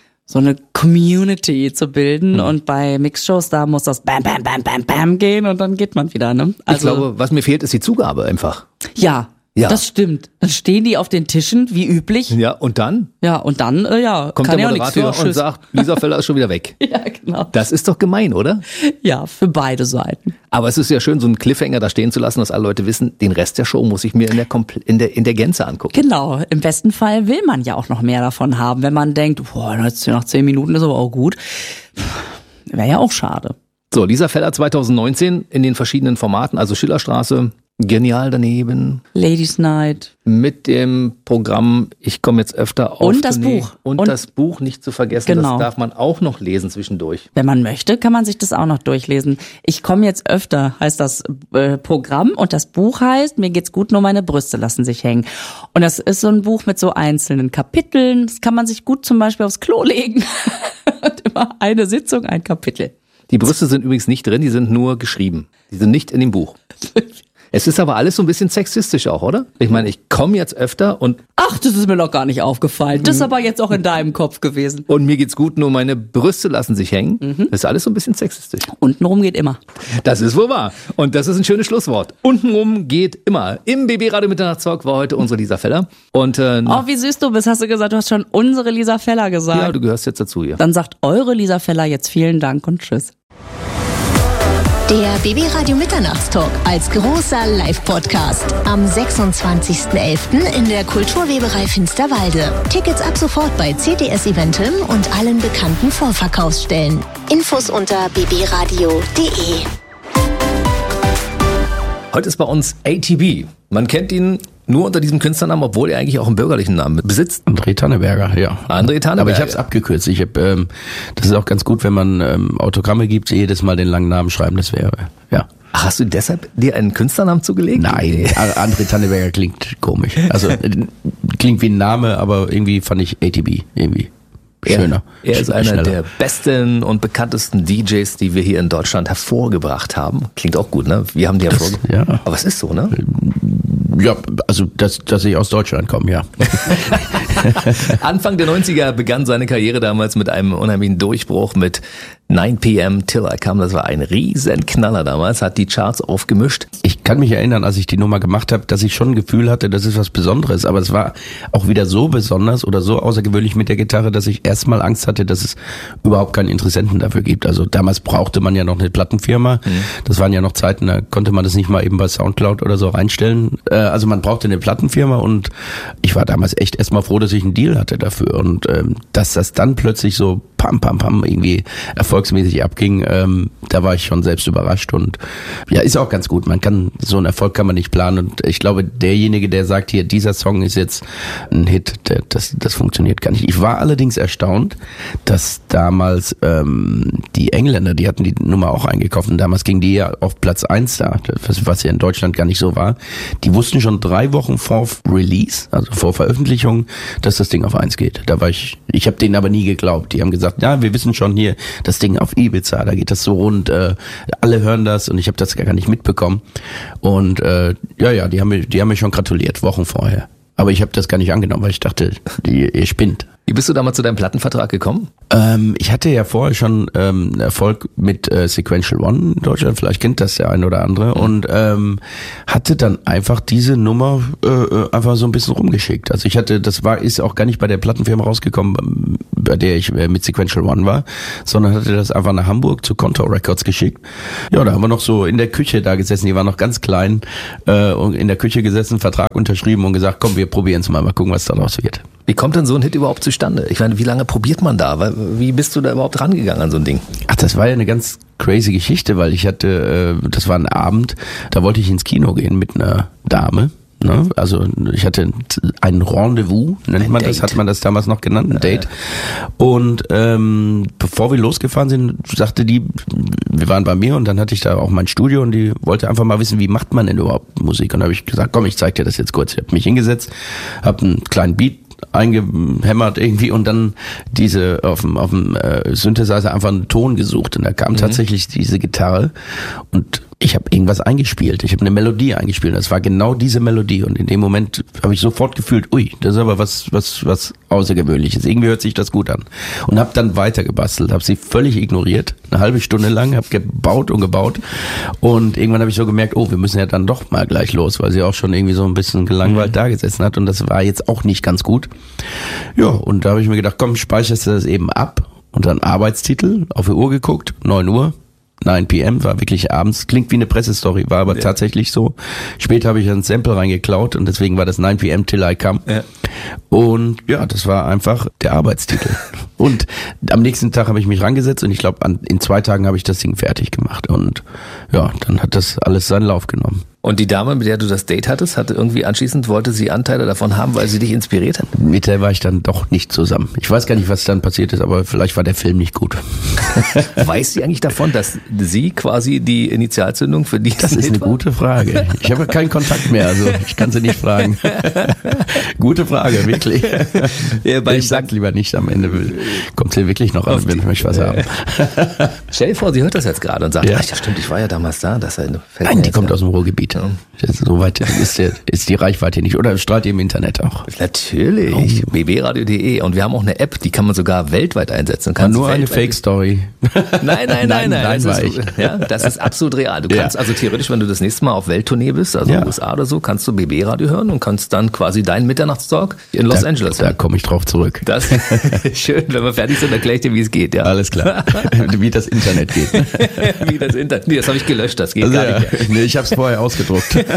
Community zu bilden. Und bei Mixshows, da muss das Bam, Bam, Bam, Bam, Bam gehen und dann geht man wieder, ne? Also, ich glaube, was mir fehlt, ist die Zugabe einfach. Ja. Das stimmt. Dann stehen die auf den Tischen, wie üblich. Ja, und dann? Ja, und dann, kommt der Moderator und sagt, Lisa Feller ist schon wieder weg. Ja, genau. Das ist doch gemein, oder? Ja, für beide Seiten. Aber es ist ja schön, so einen Cliffhanger da stehen zu lassen, dass alle Leute wissen, den Rest der Show muss ich mir in der Gänze angucken. Genau. Im besten Fall will man ja auch noch mehr davon haben. Wenn man denkt, nach 10 Minuten ist aber auch gut. Wäre ja auch schade. So, Lisa Feller 2019 in den verschiedenen Formaten, also Schillerstraße, Genial daneben. Ladies Night. Mit dem Programm Ich komme jetzt öfter auf Und das Buch. Und das Buch nicht zu vergessen, genau. Das darf man auch noch lesen zwischendurch. Wenn man möchte, kann man sich das auch noch durchlesen. Ich komme jetzt öfter, heißt das Programm. Und das Buch heißt Mir geht's gut, nur meine Brüste lassen sich hängen. Und das ist so ein Buch mit so einzelnen Kapiteln. Das kann man sich gut zum Beispiel aufs Klo legen. Und immer eine Sitzung, ein Kapitel. Die Brüste sind übrigens nicht drin, die sind nur geschrieben. Die sind nicht in dem Buch. Es ist aber alles so ein bisschen sexistisch auch, oder? Ich meine, ich komme jetzt öfter und... Ach, das ist mir noch gar nicht aufgefallen. Das ist aber jetzt auch in deinem Kopf gewesen. Und mir geht's gut, nur meine Brüste lassen sich hängen. Das ist alles so ein bisschen sexistisch. Untenrum geht immer. Das ist wohl wahr. Und das ist ein schönes Schlusswort. Untenrum geht immer. Im BB Radio Mitternachtstalk war heute unsere Lisa Feller. Und, wie süß du bist, hast du gesagt. Du hast schon unsere Lisa Feller gesagt. Ja, du gehörst jetzt dazu hier. Dann sagt eure Lisa Feller jetzt vielen Dank und tschüss. Der BB Radio Mitternachtstalk als großer Live-Podcast am 26.11. in der Kulturweberei Finsterwalde. Tickets ab sofort bei CTS Eventim und allen bekannten Vorverkaufsstellen. Infos unter bbradio.de. Heute ist bei uns ATB. Man kennt ihn nur unter diesem Künstlernamen, obwohl er eigentlich auch einen bürgerlichen Namen besitzt. André Tanneberger, ja. André Tanneberger. Aber ich habe es abgekürzt. Das ist auch ganz gut, wenn man Autogramme gibt, jedes Mal den langen Namen schreiben, das wäre, ja. Ach, hast du deshalb dir einen Künstlernamen zugelegt? Nein, André Tanneberger klingt komisch. Also klingt wie ein Name, aber irgendwie fand ich ATB irgendwie schöner. Er ist einer der besten und bekanntesten DJs, die wir hier in Deutschland hervorgebracht haben. Klingt auch gut, ne? Wir haben die hervorgebracht. Ja. Aber es ist so, ne? Ja, also dass ich aus Deutschland komme, ja. Anfang der 90er begann seine Karriere damals mit einem unheimlichen Durchbruch mit 9 p.m. Till I Come. Das war ein riesen Knaller damals, hat die Charts aufgemischt. Ich kann mich erinnern, als ich die Nummer gemacht habe, dass ich schon ein Gefühl hatte, das ist was Besonderes. Aber es war auch wieder so besonders oder so außergewöhnlich mit der Gitarre, dass ich erstmal Angst hatte, dass es überhaupt keinen Interessenten dafür gibt. Also damals brauchte man ja noch eine Plattenfirma. Das waren ja noch Zeiten, da konnte man das nicht mal eben bei Soundcloud oder so reinstellen. Also man brauchte eine Plattenfirma und ich war damals echt erstmal froh, dass ich einen Deal hatte dafür. Und dass das dann plötzlich so pam, pam, pam irgendwie erfolgsmäßig abging, da war ich schon selbst überrascht. Und ja, ist auch ganz gut. So einen Erfolg kann man nicht planen. Und ich glaube, derjenige, der sagt, hier, dieser Song ist jetzt ein Hit, das funktioniert gar nicht. Ich war allerdings erstaunt, dass damals die Engländer, die hatten die Nummer auch eingekauft und damals ging die ja auf Platz 1 da, was ja in Deutschland gar nicht so war. Die wussten schon 3 Wochen vor Release, also vor Veröffentlichung, dass das Ding auf 1 geht. Da war ich habe denen aber nie geglaubt. Die haben gesagt, ja, wir wissen schon hier, das Ding auf Ibiza, da geht das so rund, alle hören das und ich habe das gar nicht mitbekommen. Und die haben mir schon gratuliert, Wochen vorher. Aber ich habe das gar nicht angenommen, weil ich dachte, ihr spinnt. Wie bist du damals zu deinem Plattenvertrag gekommen? Ich hatte ja vorher schon Erfolg mit Sequential One in Deutschland, vielleicht kennt das der eine oder andere, und hatte dann einfach diese Nummer einfach so ein bisschen rumgeschickt. Also ist auch gar nicht bei der Plattenfirma rausgekommen, bei der ich mit Sequential One war, sondern hatte das einfach nach Hamburg zu Contour Records geschickt. Ja, da haben wir noch so in der Küche da gesessen, die waren noch ganz klein, und in der Küche gesessen, Vertrag unterschrieben und gesagt, komm, wir probieren es mal gucken, was daraus wird. Wie kommt denn so ein Hit überhaupt zustande? Ich meine, wie lange probiert man da? Wie bist du da überhaupt rangegangen an so ein Ding? Ach, das war ja eine ganz crazy Geschichte, weil ich hatte, das war ein Abend, da wollte ich ins Kino gehen mit einer Dame. Ne? Also ich hatte ein Rendezvous, hat man das damals noch genannt, ein Date. Und bevor wir losgefahren sind, sagte die, wir waren bei mir und dann hatte ich da auch mein Studio und die wollte einfach mal wissen, wie macht man denn überhaupt Musik? Und da habe ich gesagt, komm, ich zeig dir das jetzt kurz. Ich habe mich hingesetzt, habe einen kleinen Beat eingehämmert irgendwie und dann diese auf dem Synthesizer einfach einen Ton gesucht und da kam tatsächlich diese Gitarre und ich habe irgendwas eingespielt. Ich habe eine Melodie eingespielt. Das war genau diese Melodie und in dem Moment habe ich sofort gefühlt, ui, das ist aber was Außergewöhnliches. Irgendwie hört sich das gut an. Und habe dann weiter gebastelt, habe sie völlig ignoriert, eine halbe Stunde lang, habe gebaut und gebaut und irgendwann habe ich so gemerkt, oh, wir müssen ja dann doch mal gleich los, weil sie auch schon irgendwie so ein bisschen gelangweilt da gesessen hat und das war jetzt auch nicht ganz gut. Ja, und da habe ich mir gedacht, komm, speicherst du das eben ab und dann Arbeitstitel, auf die Uhr geguckt, 9 Uhr. 9 p.m. war wirklich abends, klingt wie eine Pressestory, war aber tatsächlich so. Später habe ich ein Sample reingeklaut und deswegen war das 9 p.m. till I come. Ja. Und ja, das war einfach der Arbeitstitel. Und am nächsten Tag habe ich mich rangesetzt und ich glaube, in 2 Tagen habe ich das Ding fertig gemacht. Und ja, dann hat das alles seinen Lauf genommen. Und die Dame, mit der du das Date hattest, hatte irgendwie anschließend, wollte sie Anteile davon haben, weil sie dich inspiriert hat? Mit der war ich dann doch nicht zusammen. Ich weiß gar nicht, was dann passiert ist, aber vielleicht war der Film nicht gut. Weiß sie eigentlich davon, dass sie quasi die Initialzündung für die Das ist eine gute Frage. Ich habe keinen Kontakt mehr, also ich kann sie nicht fragen. Gute Frage, wirklich. Ja, ich sag lieber nicht, am Ende kommt sie wirklich noch an, wenn ich möchte was haben. Stell dir vor, sie hört das jetzt gerade und sagt, ja stimmt, ich war ja damals da. Nein, die kommt aus dem Ruhrgebiet. So weit ist die Reichweite nicht. Oder strahlt ihr im Internet auch? Natürlich. bbradio.de. Und wir haben auch eine App, die kann man sogar weltweit einsetzen. Nur eine Fake-Story. Nein. Das ist absolut real. Du kannst also theoretisch, wenn du das nächste Mal auf Welttournee bist, also USA oder so, kannst du BB-Radio hören und kannst dann quasi deinen Mitternachtstalk in Los Angeles hören. Da komme ich drauf zurück. Das schön. Wenn wir fertig sind, erkläre ich dir, wie es geht. Ja. Alles klar. Wie das Internet geht. Wie das Internet. Nee, das habe ich gelöscht. Das geht gar nicht mehr. Nee, ich habe es vorher ausgedruckt.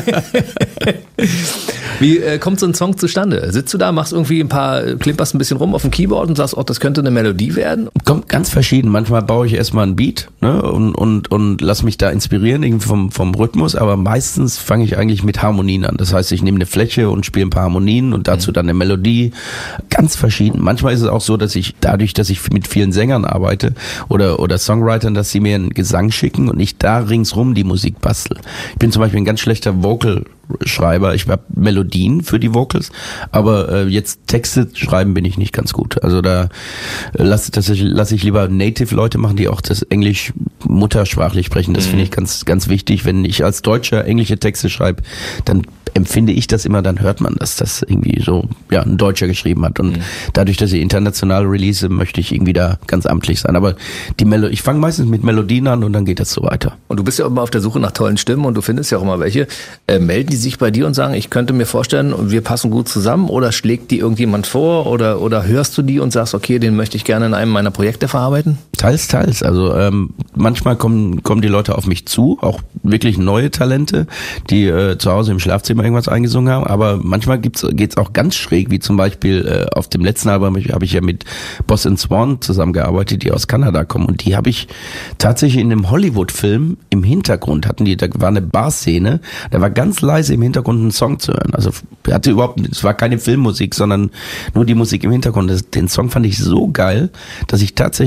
Wie kommt so ein Song zustande? Sitzt du da, machst irgendwie klimperst ein bisschen rum auf dem Keyboard und sagst, oh, das könnte eine Melodie werden? Kommt ganz verschieden. Manchmal baue ich erstmal einen Beat, ne, und lass mich da inspirieren irgendwie vom Rhythmus, aber meistens fange ich eigentlich mit Harmonien an. Das heißt, ich nehme eine Fläche und spiele ein paar Harmonien und dazu dann eine Melodie. Ganz verschieden. Manchmal ist es auch so, dass ich dadurch, dass ich mit vielen Sängern arbeite oder Songwritern, dass sie mir einen Gesang schicken und ich da ringsrum die Musik bastel. Ich bin zum Beispiel ein ganz schlechter Vocal-Schreiber. Ich habe Melodien für die Vocals, aber jetzt Texte schreiben bin ich nicht ganz gut. Also da lasse ich lieber Native-Leute machen, die auch das Englisch muttersprachlich sprechen. Das finde ich ganz, ganz wichtig. Wenn ich als Deutscher englische Texte schreibe, dann empfinde ich das immer, dann hört man, dass das irgendwie so ein Deutscher geschrieben hat. Und dadurch, dass ich international release, möchte ich irgendwie da ganz amtlich sein. Aber ich fange meistens mit Melodien an und dann geht das so weiter. Und du bist ja immer auf der Suche nach tollen Stimmen und du findest ja auch immer welche. Melden die sich bei dir und sagen, ich könnte mir vorstellen, wir passen gut zusammen, oder schlägt die irgendjemand vor oder hörst du die und sagst, okay, den möchte ich gerne in einem meiner Projekte verarbeiten? Teils. Also manchmal kommen die Leute auf mich zu, auch wirklich neue Talente, die zu Hause im Schlafzimmer irgendwas eingesungen haben, aber manchmal geht's auch ganz schräg, wie zum Beispiel auf dem letzten Album habe ich ja mit Boss & Swan zusammengearbeitet, die aus Kanada kommen, und die habe ich tatsächlich in einem Hollywood-Film im Hintergrund da war eine Bar-Szene, da war ganz leise im Hintergrund ein Song zu hören, also es war keine Filmmusik, sondern nur die Musik im Hintergrund. Den Song fand ich so geil, dass ich tatsächlich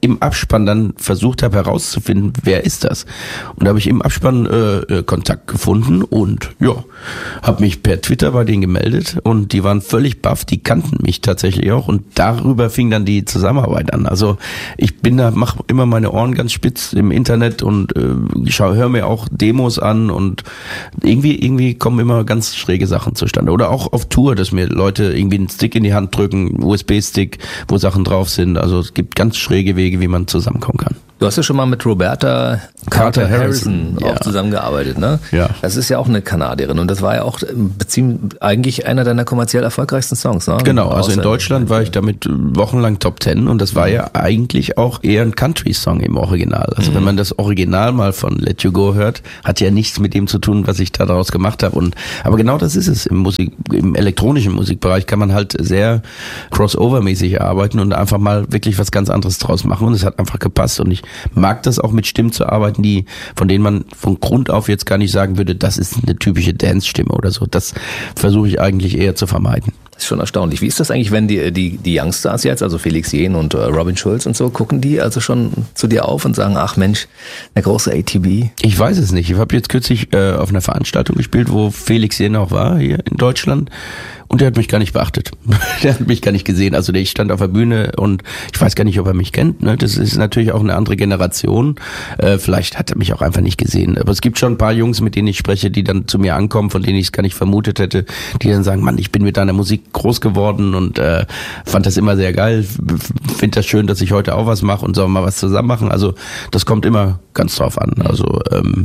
im Abspann dann versucht habe herauszufinden, wer ist das? Und da habe ich im Abspann Kontakt gefunden und ja, habe mich per Twitter bei denen gemeldet und die waren völlig baff, die kannten mich tatsächlich auch und darüber fing dann die Zusammenarbeit an. Also ich mache immer meine Ohren ganz spitz im Internet und höre mir auch Demos an und irgendwie kommen immer ganz schräge Sachen zustande. Oder auch auf Tour, dass mir Leute irgendwie einen Stick in die Hand drücken, USB-Stick, wo Sachen drauf sind. Also es gibt ganz schräge Wege, wie man zusammenkommen kann. Du hast ja schon mal mit Roberta Carter Harrison auch zusammengearbeitet, ne? Ja. Das ist ja auch eine Kanadierin und das war ja auch eigentlich einer deiner kommerziell erfolgreichsten Songs, ne? Genau, also in Deutschland war ich damit wochenlang Top 10 und das war ja eigentlich auch eher ein Country-Song im Original. Also wenn man das Original mal von Let You Go hört, hat ja nichts mit dem zu tun, was ich da daraus gemacht habe. Aber genau das ist es. Im elektronischen Musikbereich kann man halt sehr crossover-mäßig arbeiten und einfach mal wirklich was ganz anderes draus machen und es hat einfach gepasst und ich mag das auch mit Stimmen zu arbeiten, von denen man von Grund auf jetzt gar nicht sagen würde, das ist eine typische Dance-Stimme oder so. Das versuche ich eigentlich eher zu vermeiden. Das ist schon erstaunlich. Wie ist das eigentlich, wenn die Youngstars jetzt, also Felix Jähn und Robin Schulz und so, gucken die also schon zu dir auf und sagen, ach Mensch, der große ATB? Ich weiß es nicht. Ich habe jetzt kürzlich auf einer Veranstaltung gespielt, wo Felix Jähn auch war, hier in Deutschland. Und der hat mich gar nicht beachtet. Der hat mich gar nicht gesehen. Also ich stand auf der Bühne und ich weiß gar nicht, ob er mich kennt. Ne? Das ist natürlich auch eine andere Generation. Vielleicht hat er mich auch einfach nicht gesehen. Aber es gibt schon ein paar Jungs, mit denen ich spreche, die dann zu mir ankommen, von denen ich es gar nicht vermutet hätte, die dann sagen, Mann, ich bin mit deiner Musik groß geworden und fand das immer sehr geil. Finde das schön, dass ich heute auch was mache und sollen mal was zusammen machen. Also das kommt immer ganz drauf an. Also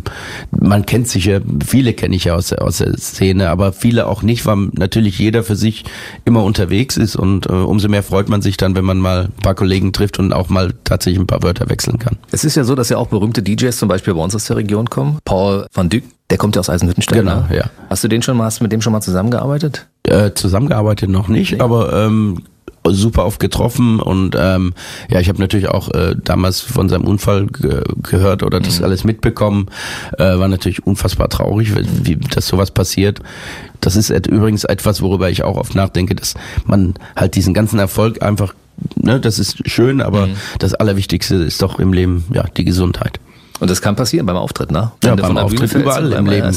man kennt sich ja, viele kenne ich ja aus der Szene, aber viele auch nicht, weil natürlich jeder für sich immer unterwegs ist und umso mehr freut man sich dann, wenn man mal ein paar Kollegen trifft und auch mal tatsächlich ein paar Wörter wechseln kann. Es ist ja so, dass ja auch berühmte DJs zum Beispiel bei uns aus der Region kommen. Paul van Dyk, der kommt ja aus Eisenhüttenstadt. Genau, ne? ja. Hast du mit dem schon mal zusammengearbeitet? Zusammengearbeitet noch nicht, nee. Aber super oft getroffen und ja, ich habe natürlich auch damals von seinem Unfall gehört oder das alles mitbekommen. War natürlich unfassbar traurig, wie dass sowas passiert. Das ist übrigens etwas, worüber ich auch oft nachdenke, dass man halt diesen ganzen Erfolg einfach, ne, das ist schön, aber das Allerwichtigste ist doch im Leben ja die Gesundheit. Und das kann passieren beim Auftritt, ne? Ja, beim Auftritt überall im Leben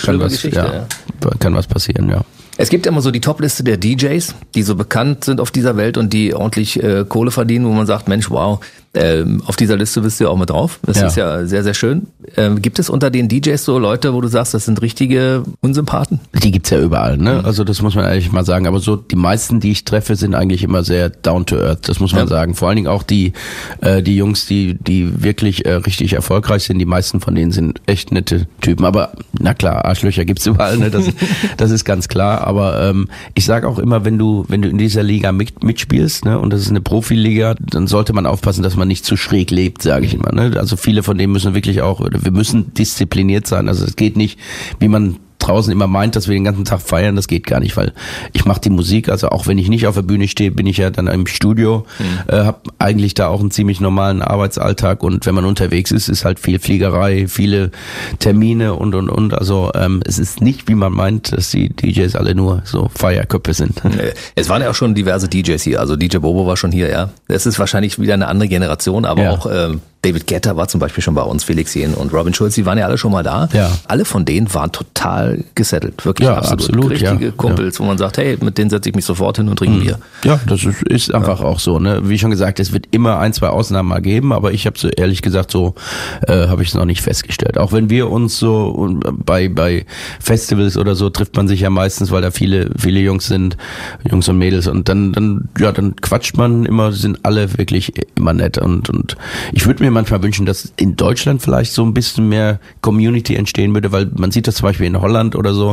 kann was passieren, ja. Es gibt immer so die Top-Liste der DJs, die so bekannt sind auf dieser Welt und die ordentlich Kohle verdienen, wo man sagt, Mensch, wow, auf dieser Liste bist du ja auch mit drauf. Das ist ja sehr, sehr schön. Gibt es unter den DJs so Leute, wo du sagst, das sind richtige Unsympathen? Die gibt's ja überall, ne? Also das muss man eigentlich mal sagen. Aber so die meisten, die ich treffe, sind eigentlich immer sehr down to earth. Das muss man sagen. Vor allen Dingen auch die Jungs, die wirklich richtig erfolgreich sind. Die meisten von denen sind echt nette Typen. Aber na klar, Arschlöcher gibt's überall, ne? Das ist ganz klar. Aber ich sage auch immer, wenn du in dieser Liga mitspielst, ne, und das ist eine Profiliga, dann sollte man aufpassen, dass man nicht zu schräg lebt, sage ich immer. Ne? Also viele von denen müssen wirklich auch, wir müssen diszipliniert sein. Also es geht nicht, wie man draußen immer meint, dass wir den ganzen Tag feiern, das geht gar nicht, weil ich mache die Musik, also auch wenn ich nicht auf der Bühne stehe, bin ich ja dann im Studio, habe eigentlich da auch einen ziemlich normalen Arbeitsalltag und wenn man unterwegs ist, ist halt viel Fliegerei, viele Termine und also es ist nicht, wie man meint, dass die DJs alle nur so Feierköpfe sind. Es waren ja auch schon diverse DJs hier, also DJ Bobo war schon hier, ja. Es ist wahrscheinlich wieder eine andere Generation, aber auch David Guetta war zum Beispiel schon bei uns, Felix Jähn und Robin Schulz, die waren ja alle schon mal da. Ja. Alle von denen waren total gesettelt, wirklich absolut richtige Kumpels, wo man sagt, hey, mit denen setze ich mich sofort hin und trinke Bier. Ja, das ist einfach auch so, ne? Wie schon gesagt, es wird immer 1, 2 Ausnahmen mal geben, aber ich habe so ehrlich gesagt so habe ich es noch nicht festgestellt. Auch wenn wir uns so bei Festivals oder so trifft man sich ja meistens, weil da viele Jungs sind, Jungs und Mädels und dann quatscht man immer, sind alle wirklich immer nett und ich würde mir manchmal wünschen, dass in Deutschland vielleicht so ein bisschen mehr Community entstehen würde, weil man sieht das zum Beispiel in Holland oder so,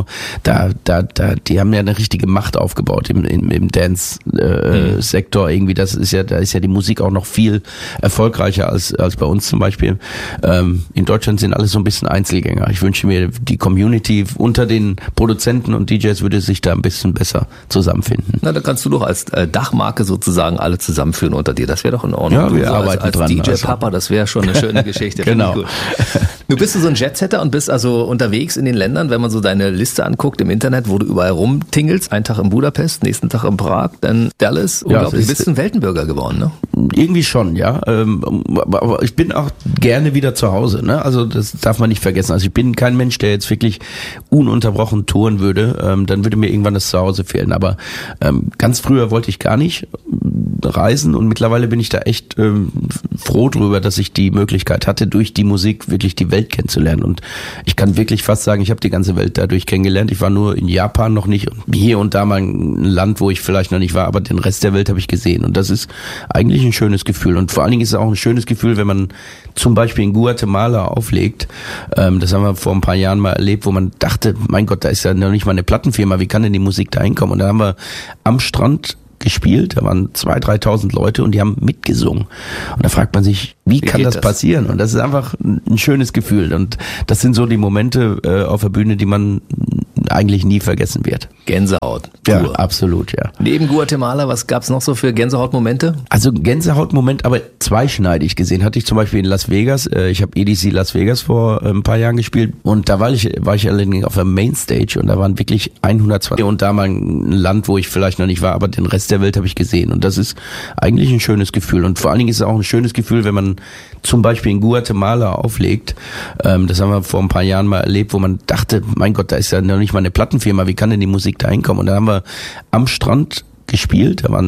die haben ja eine richtige Macht aufgebaut im Dance-Sektor irgendwie, da ist ja die Musik auch noch viel erfolgreicher als bei uns zum Beispiel. In Deutschland sind alle so ein bisschen Einzelgänger. Ich wünsche mir, die Community unter den Produzenten und DJs würde sich da ein bisschen besser zusammenfinden. Na, da kannst du doch als Dachmarke sozusagen alle zusammenführen unter dir. Das wäre doch in Ordnung. Ja, wir arbeiten als dran. DJ Papa, das Das wäre schon eine schöne Geschichte. Genau. Gut. Du bist so ein Jetsetter und bist also unterwegs in den Ländern, wenn man so deine Liste anguckt im Internet, wo du überall rumtingelst. Einen Tag in Budapest, nächsten Tag in Prag, dann Dallas. Unglaublich. Du bist ein Weltenbürger geworden, ne? Irgendwie schon, ja. Aber ich bin auch gerne wieder zu Hause, ne? Also das darf man nicht vergessen. Also ich bin kein Mensch, der jetzt wirklich ununterbrochen touren würde. Dann würde mir irgendwann das Zuhause fehlen. Aber ganz früher wollte ich gar nicht reisen und mittlerweile bin ich da echt froh drüber, dass ich die Möglichkeit hatte, durch die Musik wirklich die Welt kennenzulernen. Und ich kann wirklich fast sagen, ich habe die ganze Welt dadurch kennengelernt. Ich war nur in Japan noch nicht und hier und da mal ein Land, wo ich vielleicht noch nicht war, aber den Rest der Welt habe ich gesehen. Und das ist eigentlich ein schönes Gefühl. Und vor allen Dingen ist es auch ein schönes Gefühl, wenn man zum Beispiel in Guatemala auflegt. Das haben wir vor ein paar Jahren mal erlebt, wo man dachte, mein Gott, da ist ja noch nicht mal eine Plattenfirma, wie kann denn die Musik da hinkommen? Und da haben wir am Strand gespielt, da waren 2.000, 3.000 Leute und die haben mitgesungen. Und da fragt man sich, wie kann das passieren? Und das ist einfach ein schönes Gefühl. Und das sind so die Momente auf der Bühne, die man eigentlich nie vergessen wird. Gänsehaut. Ja, absolut, ja. Neben Guatemala, was gab's noch so für Gänsehautmomente? Also Gänsehautmoment, aber zweischneidig gesehen. Hatte ich zum Beispiel in Las Vegas. Ich habe EDC Las Vegas vor ein paar Jahren gespielt und da war ich allerdings auf der Mainstage und da waren wirklich 120 und da mal ein Land, wo ich vielleicht noch nicht war, aber den Rest der Welt habe ich gesehen. Und das ist eigentlich ein schönes Gefühl. Und vor allen Dingen ist es auch ein schönes Gefühl, wenn man zum Beispiel in Guatemala auflegt. Das haben wir vor ein paar Jahren mal erlebt, wo man dachte, mein Gott, da ist ja noch nicht mal eine Plattenfirma, wie kann denn die Musik da hinkommen? Und da haben wir am Strand gespielt, da waren